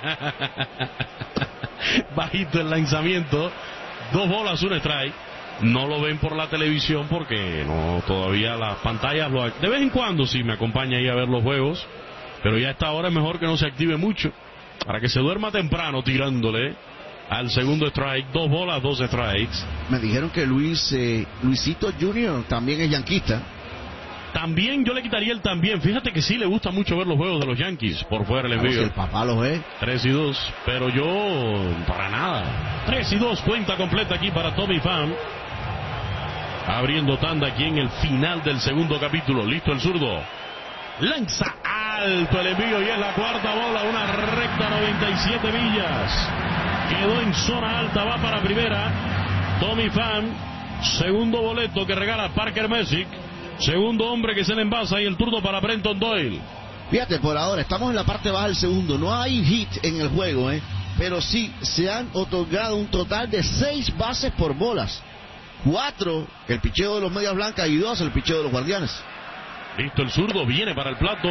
Bajito el lanzamiento. Dos bolas, un strike. No lo ven por la televisión porque no todavía las pantallas lo... De vez en cuando sí me acompaña ahí a ver los juegos, pero ya a esta hora es mejor que no se active mucho para que se duerma temprano tirándole al segundo strike. Dos bolas, dos strikes. Me dijeron que Luis eh, Luisito junior también es yanquista. También yo le quitaría el también. Fíjate que sí le gusta mucho ver los juegos de los Yankees. Por fuera el envío. El papá los ve. tres y dos. Pero yo, para nada. tres y dos. Cuenta completa aquí para Tommy Pham. Abriendo tanda aquí en el final del segundo capítulo. Listo el zurdo. Lanza alto el envío y es la cuarta bola. Una recta noventa y siete millas. Quedó en zona alta. Va para primera. Tommy Pham. Segundo boleto que regala Parker Messick. Segundo hombre que se le envasa y el turno para Brenton Doyle. Fíjate, por ahora estamos en la parte baja del segundo. No hay hit en el juego, ¿eh? Pero sí se han otorgado un total de seis bases por bolas. Cuatro el picheo de los Medias Blancas y dos el picheo de los Guardianes. Listo el zurdo, viene para el plato.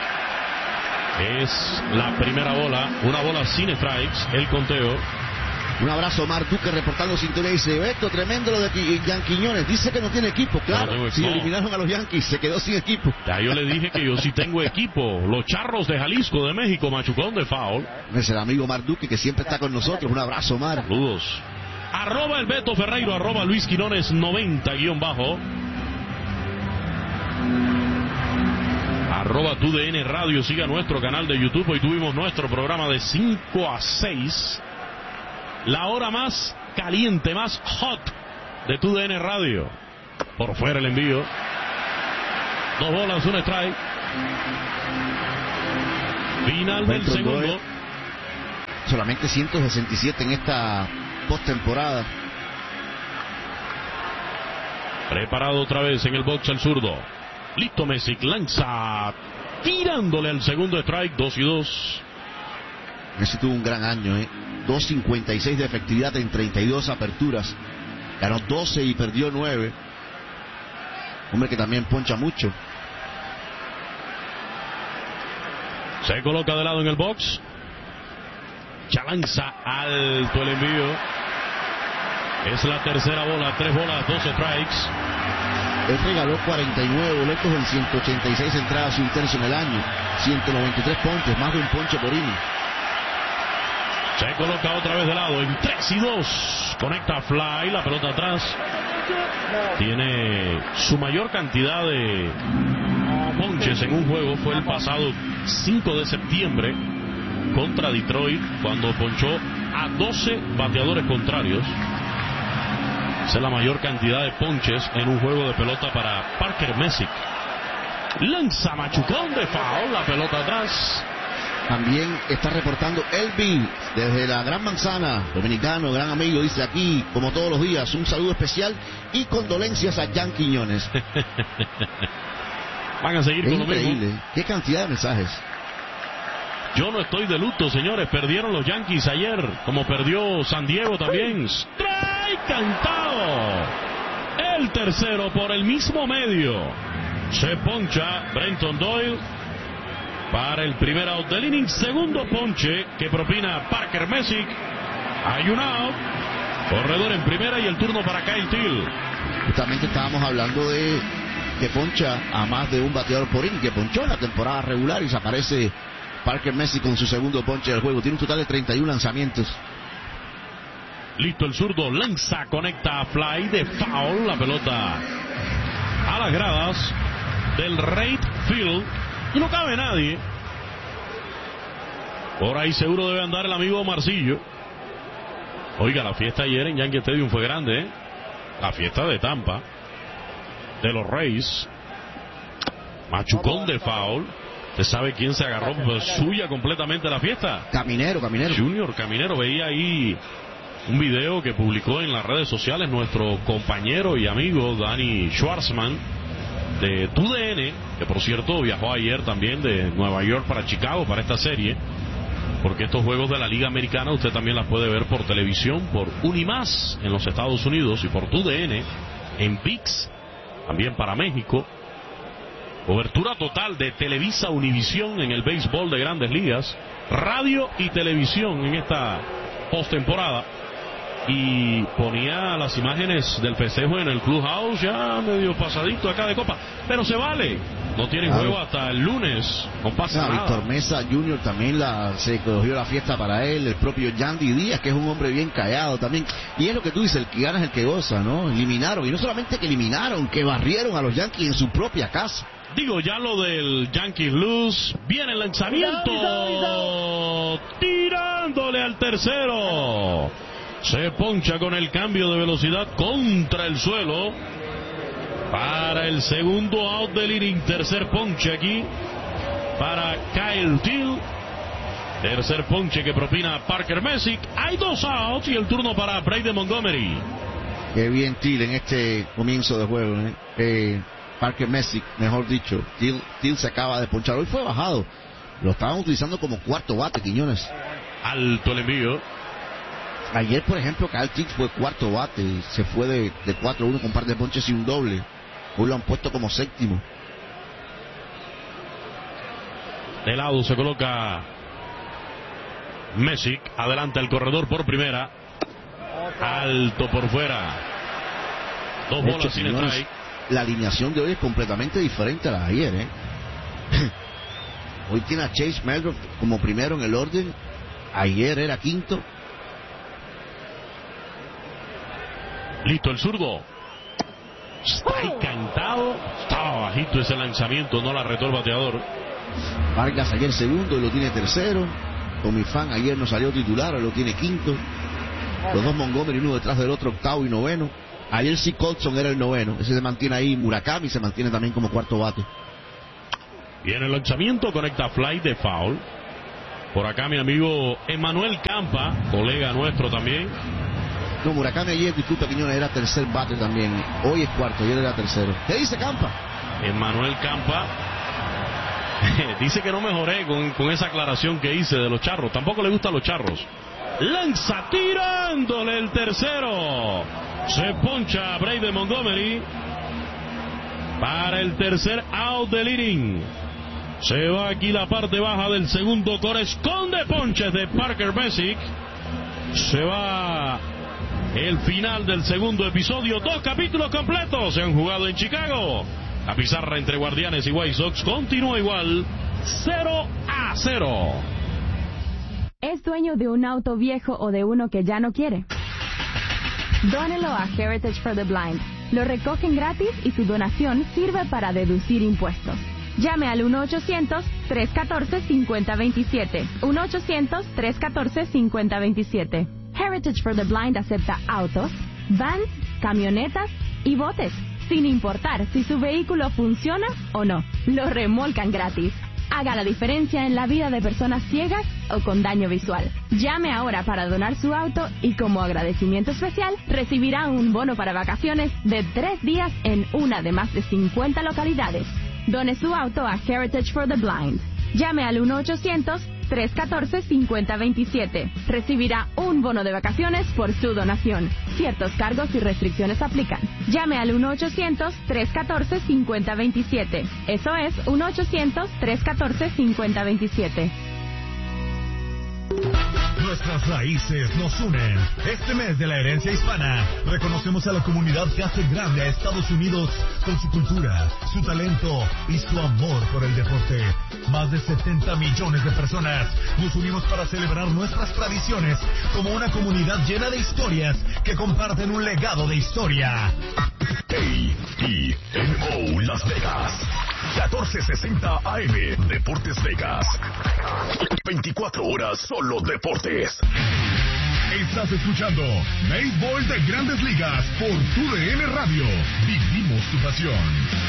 Es la primera bola, una bola sin strikes, el conteo. Un abrazo, Mar Duque, reportando sintonía. Dice, Beto, tremendo lo de Jan Quiñones. Dice que no tiene equipo, claro. No, no, si no. eliminaron a los Yankees, se quedó sin equipo. Ya yo le dije que yo sí tengo equipo. Los Charros de Jalisco, de México, machucón de foul. Es el amigo Mar Duque, que siempre está con nosotros. Un abrazo, Mar. Saludos. Arroba el Beto Ferreiro, arroba Luis Quiñones noventa guión bajo. Arroba tu D N Radio, siga nuestro canal de YouTube. Hoy tuvimos nuestro programa de cinco a seis. La hora más caliente, más hot de tu D N Radio. Por fuera el envío. Dos bolas, un strike. Final del segundo. Solamente ciento sesenta y siete en esta postemporada. Preparado otra vez en el box el zurdo. Listo, Messick lanza, tirándole al segundo strike, dos y dos. Messi tuvo un gran año, ¿eh? dos cincuenta y seis de efectividad en treinta y dos aperturas. Ganó doce y perdió nueve. Hombre que también poncha mucho. Se coloca de lado en el box. Chalanza alto el envío. Es la tercera bola, tres bolas, dos strikes. Él regaló cuarenta y nueve boletos en ciento ochenta y seis entradas y un tercio en el año. ciento noventa y tres ponches, más de un ponche por inning. Se coloca otra vez de lado en tres y dos. Conecta fly, la pelota atrás. Tiene su mayor cantidad de ponches en un juego. Fue el pasado cinco de septiembre contra Detroit, cuando ponchó a doce bateadores contrarios. Esa es la mayor cantidad de ponches en un juego de pelota para Parker Messick. Lanza machucón de foul, la pelota atrás. También está reportando Elvi desde la Gran Manzana, dominicano, gran amigo, dice aquí, como todos los días, un saludo especial y condolencias a Jan Quiñones. Van a seguir es con lo mismo. Increíble, qué cantidad de mensajes. Yo no estoy de luto, señores. Perdieron los Yankees ayer, como perdió San Diego también. Strike cantado. El tercero por el mismo medio. Se poncha Brenton Doyle para el primer out del inning. Segundo ponche que propina Parker Messick. Hay un out. Corredor en primera y el turno para Kyle Till. Justamente estábamos hablando de que poncha a más de un bateador por inning, que ponchó en la temporada regular y se aparece Parker Messick con su segundo ponche del juego. Tiene un total de treinta y uno lanzamientos. Listo el zurdo, lanza, conecta a fly de foul. La pelota a las gradas del right field. Y no cabe nadie. Por ahí seguro debe andar el amigo Marcillo. Oiga, la fiesta ayer en Yankee Stadium fue grande, ¿eh? La fiesta de Tampa, de los Rays. Machucón de foul. ¿Usted sabe quién se agarró pues, suya completamente la fiesta? Caminero, Caminero. Junior Caminero. Veía ahí un video que publicó en las redes sociales nuestro compañero y amigo Danny Schwartzman de tu D N, que por cierto viajó ayer también de Nueva York para Chicago para esta serie, porque estos juegos de la Liga Americana usted también las puede ver por televisión, por Unimás en los Estados Unidos y por tu D N en V I X, también para México. Cobertura total de Televisa Univisión en el béisbol de Grandes Ligas, radio y televisión en esta postemporada. Y ponía las imágenes del festejo en el Clubhouse, ya medio pasadito acá de copa, pero se vale. No tienen claro. juego hasta el lunes, no pasa no, nada. Víctor Mesa Junior también la, se cogió la fiesta para él, el propio Yandy Díaz, que es un hombre bien callado también. Y es lo que tú dices, el que gana es el que goza, ¿no? Eliminaron, y no solamente que eliminaron, que barrieron a los Yankees en su propia casa. Digo, ya lo del Yankees Luz, viene el lanzamiento, tirándole al tercero. Se poncha con el cambio de velocidad contra el suelo. Para el segundo out del inning, tercer ponche aquí para Kyle Till. Tercer ponche que propina Parker Messick. Hay dos outs y el turno para Brady Montgomery. Qué bien Till en este comienzo de juego, ¿eh? Eh, Parker Messick, mejor dicho. Till, Till se acaba de ponchar. Hoy fue bajado. Lo estaban utilizando como cuarto bate, Quiñones. Alto el envío. Ayer, por ejemplo, Kyle Till fue cuarto bate y se fue de, de cuatro a uno con un par de ponches y un doble. Hoy lo han puesto como séptimo. De lado se coloca Messick. Adelanta el corredor por primera. Alto por fuera. Dos De bolas hecho, sin señores, strike. la alineación de hoy es completamente diferente a la de ayer, ¿eh? Hoy tiene a Chase Meldorf como primero en el orden. Ayer era quinto. Listo el zurdo. Strike cantado. Estaba bajito ese lanzamiento, no la retó el bateador. Vargas ayer segundo y lo tiene tercero. Tommy Pham ayer no salió titular, lo tiene quinto. Los dos Montgomery, uno detrás del otro, octavo y noveno. Ayer sí Colson era el noveno. Ese se mantiene ahí. Murakami se mantiene también como cuarto bate. Viene el lanzamiento, conecta fly de foul. Por acá mi amigo Emmanuel Campa, colega nuestro también. No, Murakami ayer, disculpa Quiñones, era tercer bate también. Hoy es cuarto, ayer era tercero. ¿Qué dice Campa? Emmanuel Campa dice que no mejoré con, con esa aclaración que hice de los charros. Tampoco le gustan los charros. Lanza tirándole el tercero. Se poncha a Brady Montgomery para el tercer out del inning. Se va aquí la parte baja del segundo, corresponde ponches de Parker Messick. Se va el final del segundo episodio. Dos capítulos completos se han jugado en Chicago. La pizarra entre Guardianes y White Sox continúa igual, cero a cero. ¿Es dueño de un auto viejo o de uno que ya no quiere? Dónelo a Heritage for the Blind. Lo recogen gratis y su donación sirve para deducir impuestos. Llame al uno ochocientos, tres uno cuatro, cinco cero dos siete. uno ochocientos, tres uno cuatro, cinco cero dos siete. Heritage for the Blind acepta autos, vans, camionetas y botes, sin importar si su vehículo funciona o no. Lo remolcan gratis. Haga la diferencia en la vida de personas ciegas o con daño visual. Llame ahora para donar su auto y como agradecimiento especial recibirá un bono para vacaciones de tres días en una de más de cincuenta localidades. Done su auto a Heritage for the Blind. Llame al uno ochocientos, tres uno cuatro, cinco cero dos siete. Recibirá un bono de vacaciones por su donación. Ciertos cargos y restricciones aplican. Llame al uno ochocientos, tres uno cuatro, cinco cero dos siete. Eso es uno ochocientos, tres uno cuatro, cinco cero dos siete. Nuestras raíces nos unen. Este mes de la herencia hispana, reconocemos a la comunidad que hace grande a Estados Unidos con su cultura, su talento y su amor por el deporte. Más de setenta millones de personas nos unimos para celebrar nuestras tradiciones como una comunidad llena de historias que comparten un legado de historia. A T N O Las Vegas, catorce sesenta A M, Deportes Vegas. veinticuatro horas solo deportes. Estás escuchando Béisbol de Grandes Ligas por Tu D N Radio. Vivimos tu pasión.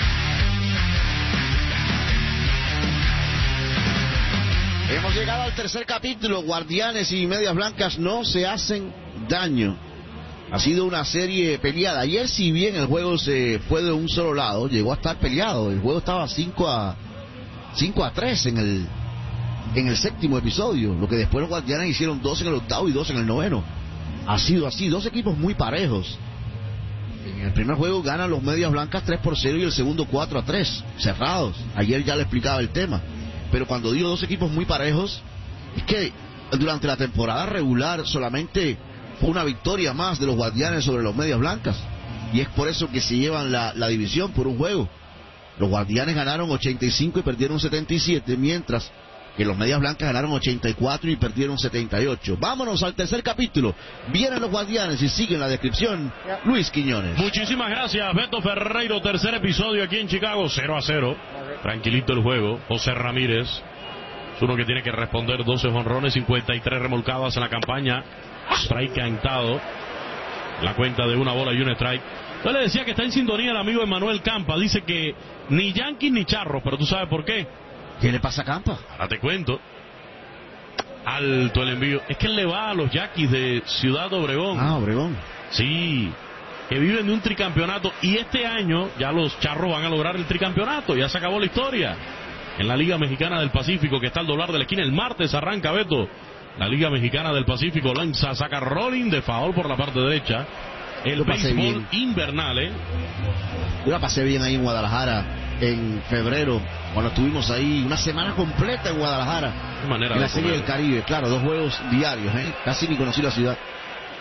Hemos llegado al tercer capítulo. Guardianes y Medias Blancas no se hacen daño. Ha sido una serie peleada. Ayer, si bien el juego se fue de un solo lado, llegó a estar peleado. El juego estaba cinco a tres en el en el séptimo episodio. Lo que después los Guardianes hicieron dos en el octavo y dos en el noveno. Ha sido así, dos equipos muy parejos. En el primer juego ganan los Medias Blancas tres por cero y el segundo cuatro a tres, cerrados. Ayer ya le explicaba el tema. Pero cuando digo dos equipos muy parejos, es que durante la temporada regular solamente fue una victoria más de los Guardianes sobre los Medias Blancas. Y es por eso que se llevan la, la división por un juego. Los Guardianes ganaron ochenta y cinco y perdieron setenta y siete, mientras que los Medias Blancas ganaron ochenta y cuatro y perdieron setenta y ocho. Vámonos al tercer capítulo. Vienen los Guardianes y sigue en la descripción Luis Quiñones. Muchísimas gracias, Beto Ferreiro. Tercer episodio aquí en Chicago, cero a cero. Tranquilito el juego. José Ramírez es uno que tiene que responder. doce jonrones, cincuenta y tres remolcadas en la campaña. Strike cantado. La cuenta de una bola y un strike. Yo le decía que está en sintonía el amigo Emmanuel Campa. Dice que ni Yankees ni Charros, pero tú sabes por qué. ¿Qué le pasa a Campa? Ahora te cuento. Alto el envío. Es que él le va a los Yaquis de Ciudad Obregón. Ah, Obregón. Sí, que viven de un tricampeonato. Y este año ya los Charros van a lograr el tricampeonato. Ya se acabó la historia. En la Liga Mexicana del Pacífico, que está al doblar de la esquina. El martes arranca, Beto. La Liga Mexicana del Pacífico lanza, saca rolling de foul por la parte derecha. El béisbol invernal, ¿eh? Yo la pasé bien ahí en Guadalajara en febrero, cuando estuvimos ahí una semana completa en Guadalajara. Manera en la de Serie comer. del Caribe, claro, dos juegos diarios, ¿eh? Casi ni conocí la ciudad.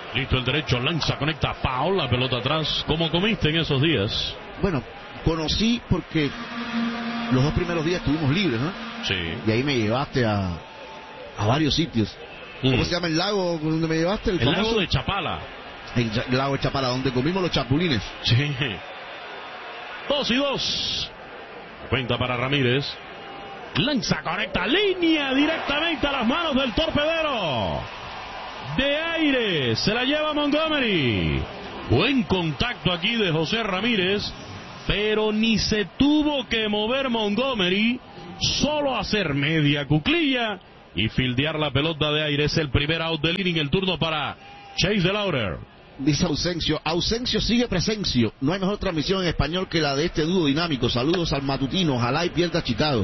Listo el derecho, lanza, conecta, Paul, la pelota atrás. ¿Cómo comiste en esos días? Bueno, conocí porque los dos primeros días estuvimos libres, ¿no? Sí. Y ahí me llevaste a, a varios sitios. ¿Cómo Mm. se llama el lago donde me llevaste? El, el lago de Chapala. El, el lago de Chapala, donde comimos los chapulines. Sí. Dos y dos. Cuenta para Ramírez. Lanza, conecta, línea directamente a las manos del torpedero. De aire, se la lleva Montgomery. Buen contacto aquí de José Ramírez, pero ni se tuvo que mover Montgomery, solo hacer media cuclilla y fildear la pelota de aire. Es el primer out del inning, el turno para Chase DeLauder. Dice Ausencio, Ausencio sigue presencio. No hay mejor transmisión en español que la de este dúo dinámico. Saludos al matutino, ojalá y pierda Chicago.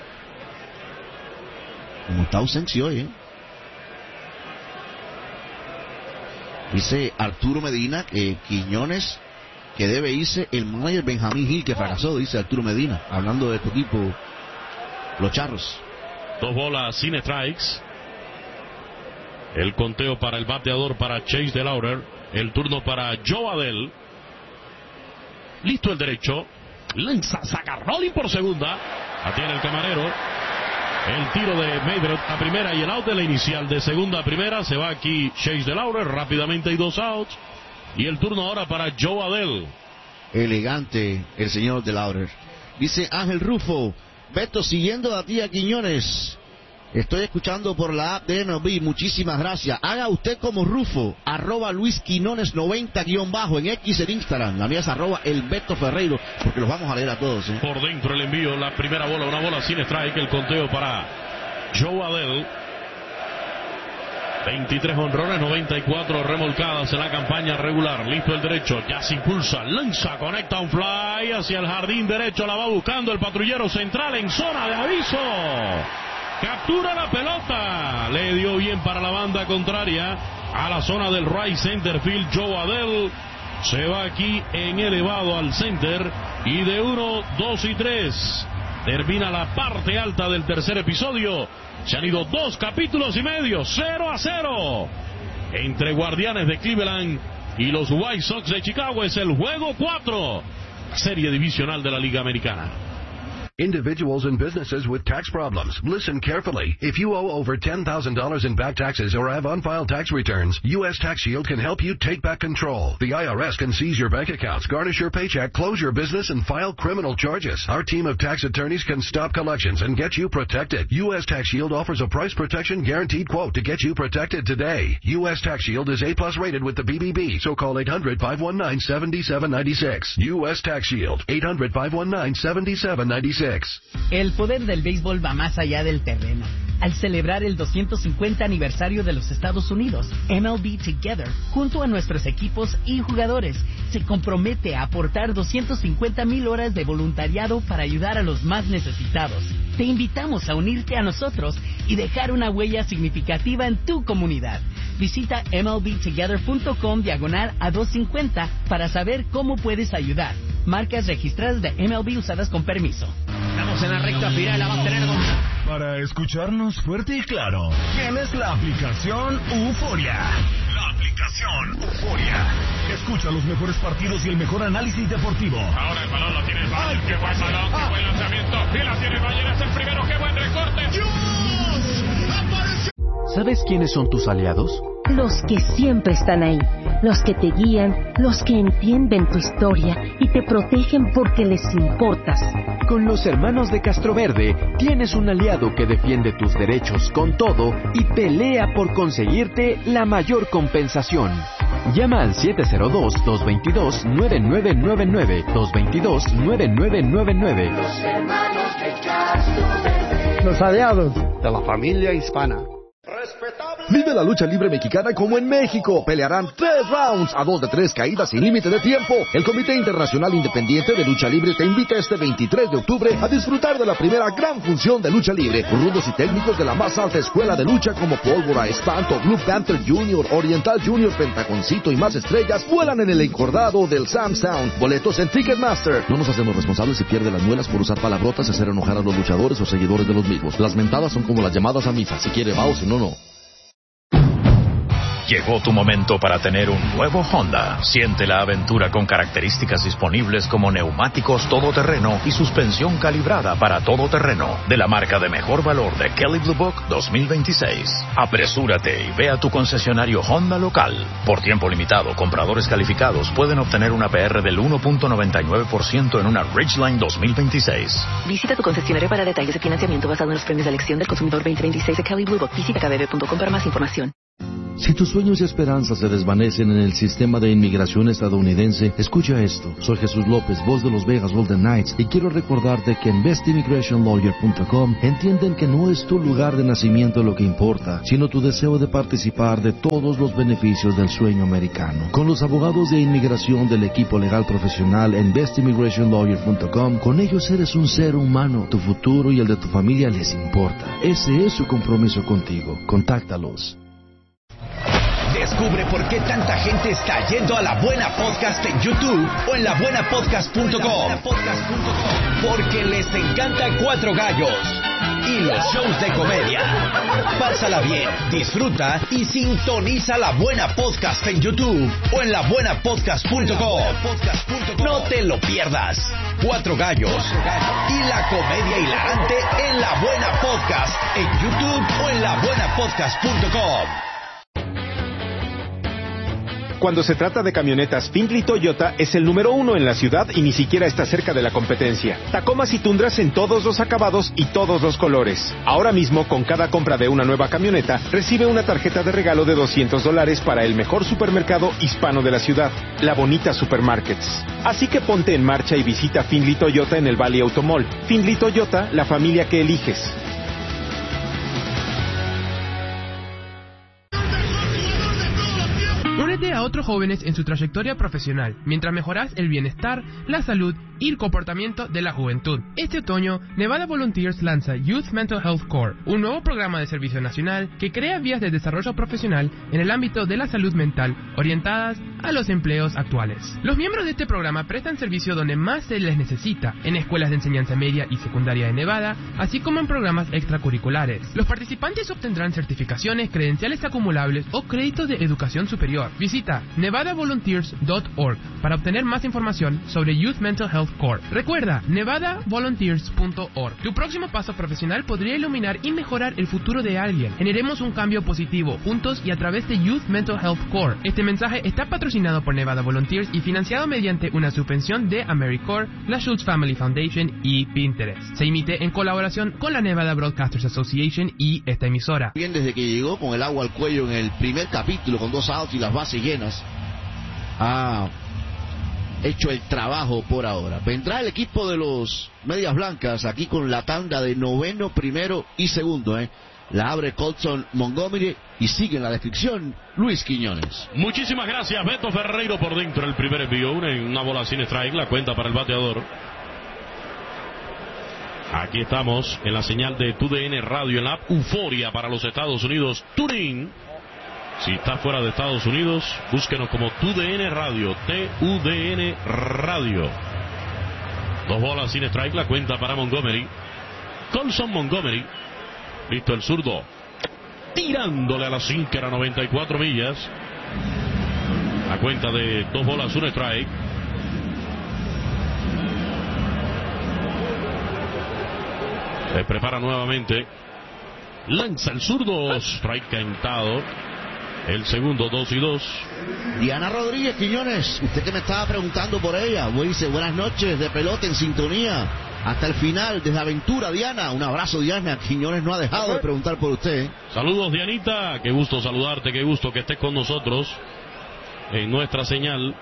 Como está Ausencio hoy, ¿eh? Dice Arturo Medina que Quiñones, que debe irse el manager Benjamín Gil, que fracasó, dice Arturo Medina, hablando de tu equipo, los Charros. Dos bolas sin strikes. El conteo para el bateador para Chase DeLauder. El turno para Joe Adell. Listo el derecho. Lanza, saca Rolling por segunda. La tiene el camarero. El tiro de Maybert a primera y el out de la inicial de segunda a primera. Se va aquí Chase DeLauder. Rápidamente hay dos outs. Y el turno ahora para Joe Adell. Elegante el señor DeLauder. Dice Ángel Rufo, Beto, siguiendo a ti a Quiñones. Estoy escuchando por la app de M L B, muchísimas gracias. Haga usted como Rufo, arroba Luis Quinones noventa guión bajo en X en Instagram. La mía es arroba el Beto Ferreiro, porque los vamos a leer a todos, ¿eh? Por dentro el envío, la primera bola, una bola sin strike, el conteo para Joe Adell. veintitrés honrones, noventa y cuatro remolcadas en la campaña regular. Listo el derecho, ya se impulsa, lanza, conecta un fly hacia el jardín derecho, la va buscando el patrullero central en zona de aviso. Captura la pelota, le dio bien para la banda contraria a la zona del right center field. Joe Adell se va aquí en elevado al center y de uno, dos y tres termina la parte alta del tercer episodio. Se han ido dos capítulos y medio, cero a cero entre Guardianes de Cleveland y los White Sox de Chicago. Es el juego cuatro, serie divisional de la Liga Americana. Individuals and businesses with tax problems. Listen carefully. If you owe over ten thousand dollars in back taxes or have unfiled tax returns, U S Tax Shield can help you take back control. The I R S can seize your bank accounts, garnish your paycheck, close your business, and file criminal charges. Our team of tax attorneys can stop collections and get you protected. U S Tax Shield offers a price protection guaranteed quote to get you protected today. U S Tax Shield is A plus rated with the B B B, so call eight hundred, five one nine, seven seven nine six. U S Tax Shield, eight hundred, five one nine, seven seven nine six. El poder del béisbol va más allá del terreno. Al celebrar el doscientos cincuenta aniversario de los Estados Unidos, M L B Together, junto a nuestros equipos y jugadores, se compromete a aportar doscientas cincuenta mil horas de voluntariado para ayudar a los más necesitados. Te invitamos a unirte a nosotros y dejar una huella significativa en tu comunidad. Visita M L B together punto com diagonal a doscientos cincuenta para saber cómo puedes ayudar. Marcas registradas de M L B usadas con permiso. Estamos en la recta final, la va a tener con... Para escucharnos fuerte y claro, tienes la aplicación Euforia. La aplicación Euforia. Escucha los mejores partidos y el mejor análisis deportivo. Ahora el balón lo tiene el Bayern, qué buen balón, qué buen lanzamiento. Y la tiene el Bayern, es el primero, qué buen recorte. ¿Sabes quiénes son tus aliados? Los que siempre están ahí, los que te guían, los que entienden tu historia y te protegen porque les importas. Con los hermanos de Castroverde tienes un aliado que defiende tus derechos con todo y pelea por conseguirte la mayor compensación. Llama al siete cero dos, dos dos dos, nueve nueve nueve nueve, dos dos dos, nueve nueve nueve nueve. Los hermanos de Castroverde. Los aliados de la familia hispana. Vive la lucha libre mexicana como en México. Pelearán tres rounds a dos de tres caídas sin límite de tiempo. El Comité Internacional Independiente de Lucha Libre te invita este veintitrés de octubre a disfrutar de la primera gran función de lucha libre. Rudos y técnicos de la más alta escuela de lucha como Pólvora, Espanto, Blue Panther junior, Oriental junior, Pentaconcito y más estrellas vuelan en el encordado del Sam's Town. Boletos en Ticketmaster. No nos hacemos responsables si pierde las muelas por usar palabrotas y hacer enojar a los luchadores o seguidores de los mismos. Las mentadas son como las llamadas a misa. Si quiere va o si no, no. Llegó tu momento para tener un nuevo Honda. Siente la aventura con características disponibles como neumáticos todoterreno y suspensión calibrada para todoterreno de la marca de mejor valor de Kelley Blue Book dos mil veintiséis. Apresúrate y ve a tu concesionario Honda local. Por tiempo limitado, compradores calificados pueden obtener una P R del uno punto noventa y nueve por ciento en una Ridgeline dos mil veintiséis. Visita tu concesionario para detalles de financiamiento basado en los premios de elección del consumidor veinte veintiséis de Kelley Blue Book. Visita k b b punto com para más información. Si tus sueños y esperanzas se desvanecen en el sistema de inmigración estadounidense, escucha esto. Soy Jesús López, voz de los Vegas Golden Knights, y quiero recordarte que en best immigration lawyer punto com entienden que no es tu lugar de nacimiento lo que importa, sino tu deseo de participar de todos los beneficios del sueño americano. Con los abogados de inmigración del equipo legal profesional en best immigration lawyer punto com, con ellos eres un ser humano. Tu futuro y el de tu familia les importa. Ese es su compromiso contigo. Contáctalos. Descubre por qué tanta gente está yendo a La Buena Podcast en YouTube o en la buena podcast punto com. Porque les encanta Cuatro Gallos y los shows de comedia. Pásala bien, disfruta y sintoniza La Buena Podcast en YouTube o en la buena podcast punto com. No te lo pierdas. Cuatro Gallos y la comedia hilarante en La Buena Podcast en YouTube o en la buena podcast punto com. Cuando se trata de camionetas, Findlay Toyota es el número uno en la ciudad y ni siquiera está cerca de la competencia. Tacomas y Tundras en todos los acabados y todos los colores. Ahora mismo, con cada compra de una nueva camioneta, recibe una tarjeta de regalo de doscientos dólares para el mejor supermercado hispano de la ciudad, La Bonita Supermarkets. Así que ponte en marcha y visita Findlay Toyota en el Valley Automall. Findlay Toyota, la familia que eliges. Únete a otros jóvenes en su trayectoria profesional, mientras mejoras el bienestar, la salud y el comportamiento de la juventud. Este otoño, Nevada Volunteers lanza Youth Mental Health Corps, un nuevo programa de servicio nacional que crea vías de desarrollo profesional en el ámbito de la salud mental, orientadas a los empleos actuales. Los miembros de este programa prestan servicio donde más se les necesita, en escuelas de enseñanza media y secundaria de Nevada, así como en programas extracurriculares. Los participantes obtendrán certificaciones, credenciales acumulables o créditos de educación superior. Visita nevada volunteers punto org para obtener más información sobre Youth Mental Health Corps. Recuerda, nevada volunteers punto org. Tu próximo paso profesional podría iluminar y mejorar el futuro de alguien. Generemos un cambio positivo, juntos y a través de Youth Mental Health Corps. Este mensaje está patrocinado por Nevada Volunteers y financiado mediante una subvención de AmeriCorps, la Schultz Family Foundation y Pinterest. Se emite en colaboración con la Nevada Broadcasters Association y esta emisora. Bien, desde que llegó con el agua al cuello en el primer capítulo, con dos outs y las bases llenas, ha hecho el trabajo por ahora. Vendrá el equipo de los Medias Blancas aquí con la tanda de noveno, primero y segundo, ¿eh? La abre Colson Montgomery y sigue en la descripción Luis Quiñones. Muchísimas gracias, Beto Ferreiro por dentro. El primer envío, una, una bola sin strike, la cuenta para el bateador. Aquí estamos en la señal de T U D N Radio, en la app Euforia para los Estados Unidos. TuneIn. Si está fuera de Estados Unidos, búsquenos como T U D N Radio, T U D N Radio. Dos bolas sin strike, la cuenta para Montgomery. Colson Montgomery. Listo el zurdo. Tirándole a la sinker a noventa y cuatro millas. La cuenta de dos bolas, un strike. Se prepara nuevamente. Lanza el zurdo. Strike cantado. El segundo, dos y dos. Diana Rodríguez Quiñones, usted que me estaba preguntando por ella, dice buenas noches de pelota en sintonía hasta el final, desde Aventura. Diana, un abrazo. Diana, Quiñones no ha dejado de preguntar por usted. Saludos, Dianita, qué gusto saludarte, qué gusto que estés con nosotros en nuestra señal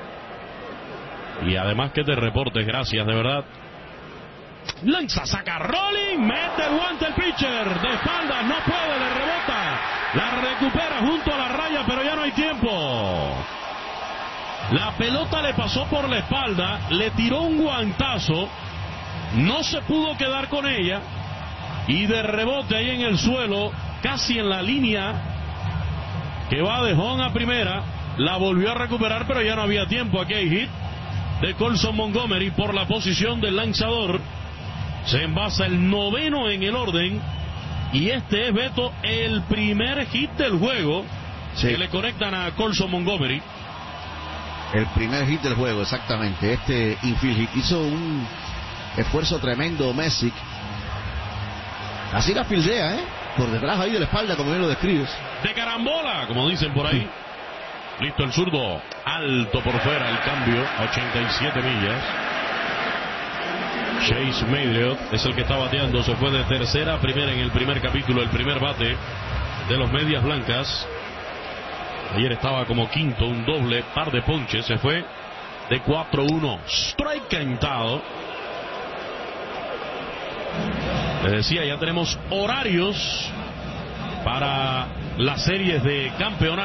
y además que te reportes, gracias de verdad. Lanza, saca Rolling, mete el guante el pitcher, de espaldas, no puede, le rebota, la recupera junto a la raya, pero ya no hay tiempo. La pelota le pasó por la espalda, le tiró un guantazo, no se pudo quedar con ella, y de rebote ahí en el suelo, casi en la línea que va de home a primera, la volvió a recuperar, pero ya no había tiempo. Aquí hay hit de Colson Montgomery por la posición del lanzador. Se envasa el noveno en el orden. Y este es, Beto, el primer hit del juego. Sí. Que le conectan a Colson Montgomery. El primer hit del juego, exactamente. Este infield hit hizo un esfuerzo tremendo Messick. Así la fildea, ¿eh? Por detrás ahí de la espalda, como bien lo describes. De carambola, como dicen por ahí. Listo el zurdo. Alto por fuera el cambio. A ochenta y siete millas. Chase Marriott es el que está bateando. Se fue de tercera a primera en el primer capítulo. El primer bate de los Medias Blancas. Ayer estaba como quinto, un doble, par de ponches. Se fue de cuatro uno. Strike cantado. Les decía, ya tenemos horarios para las series de campeonato.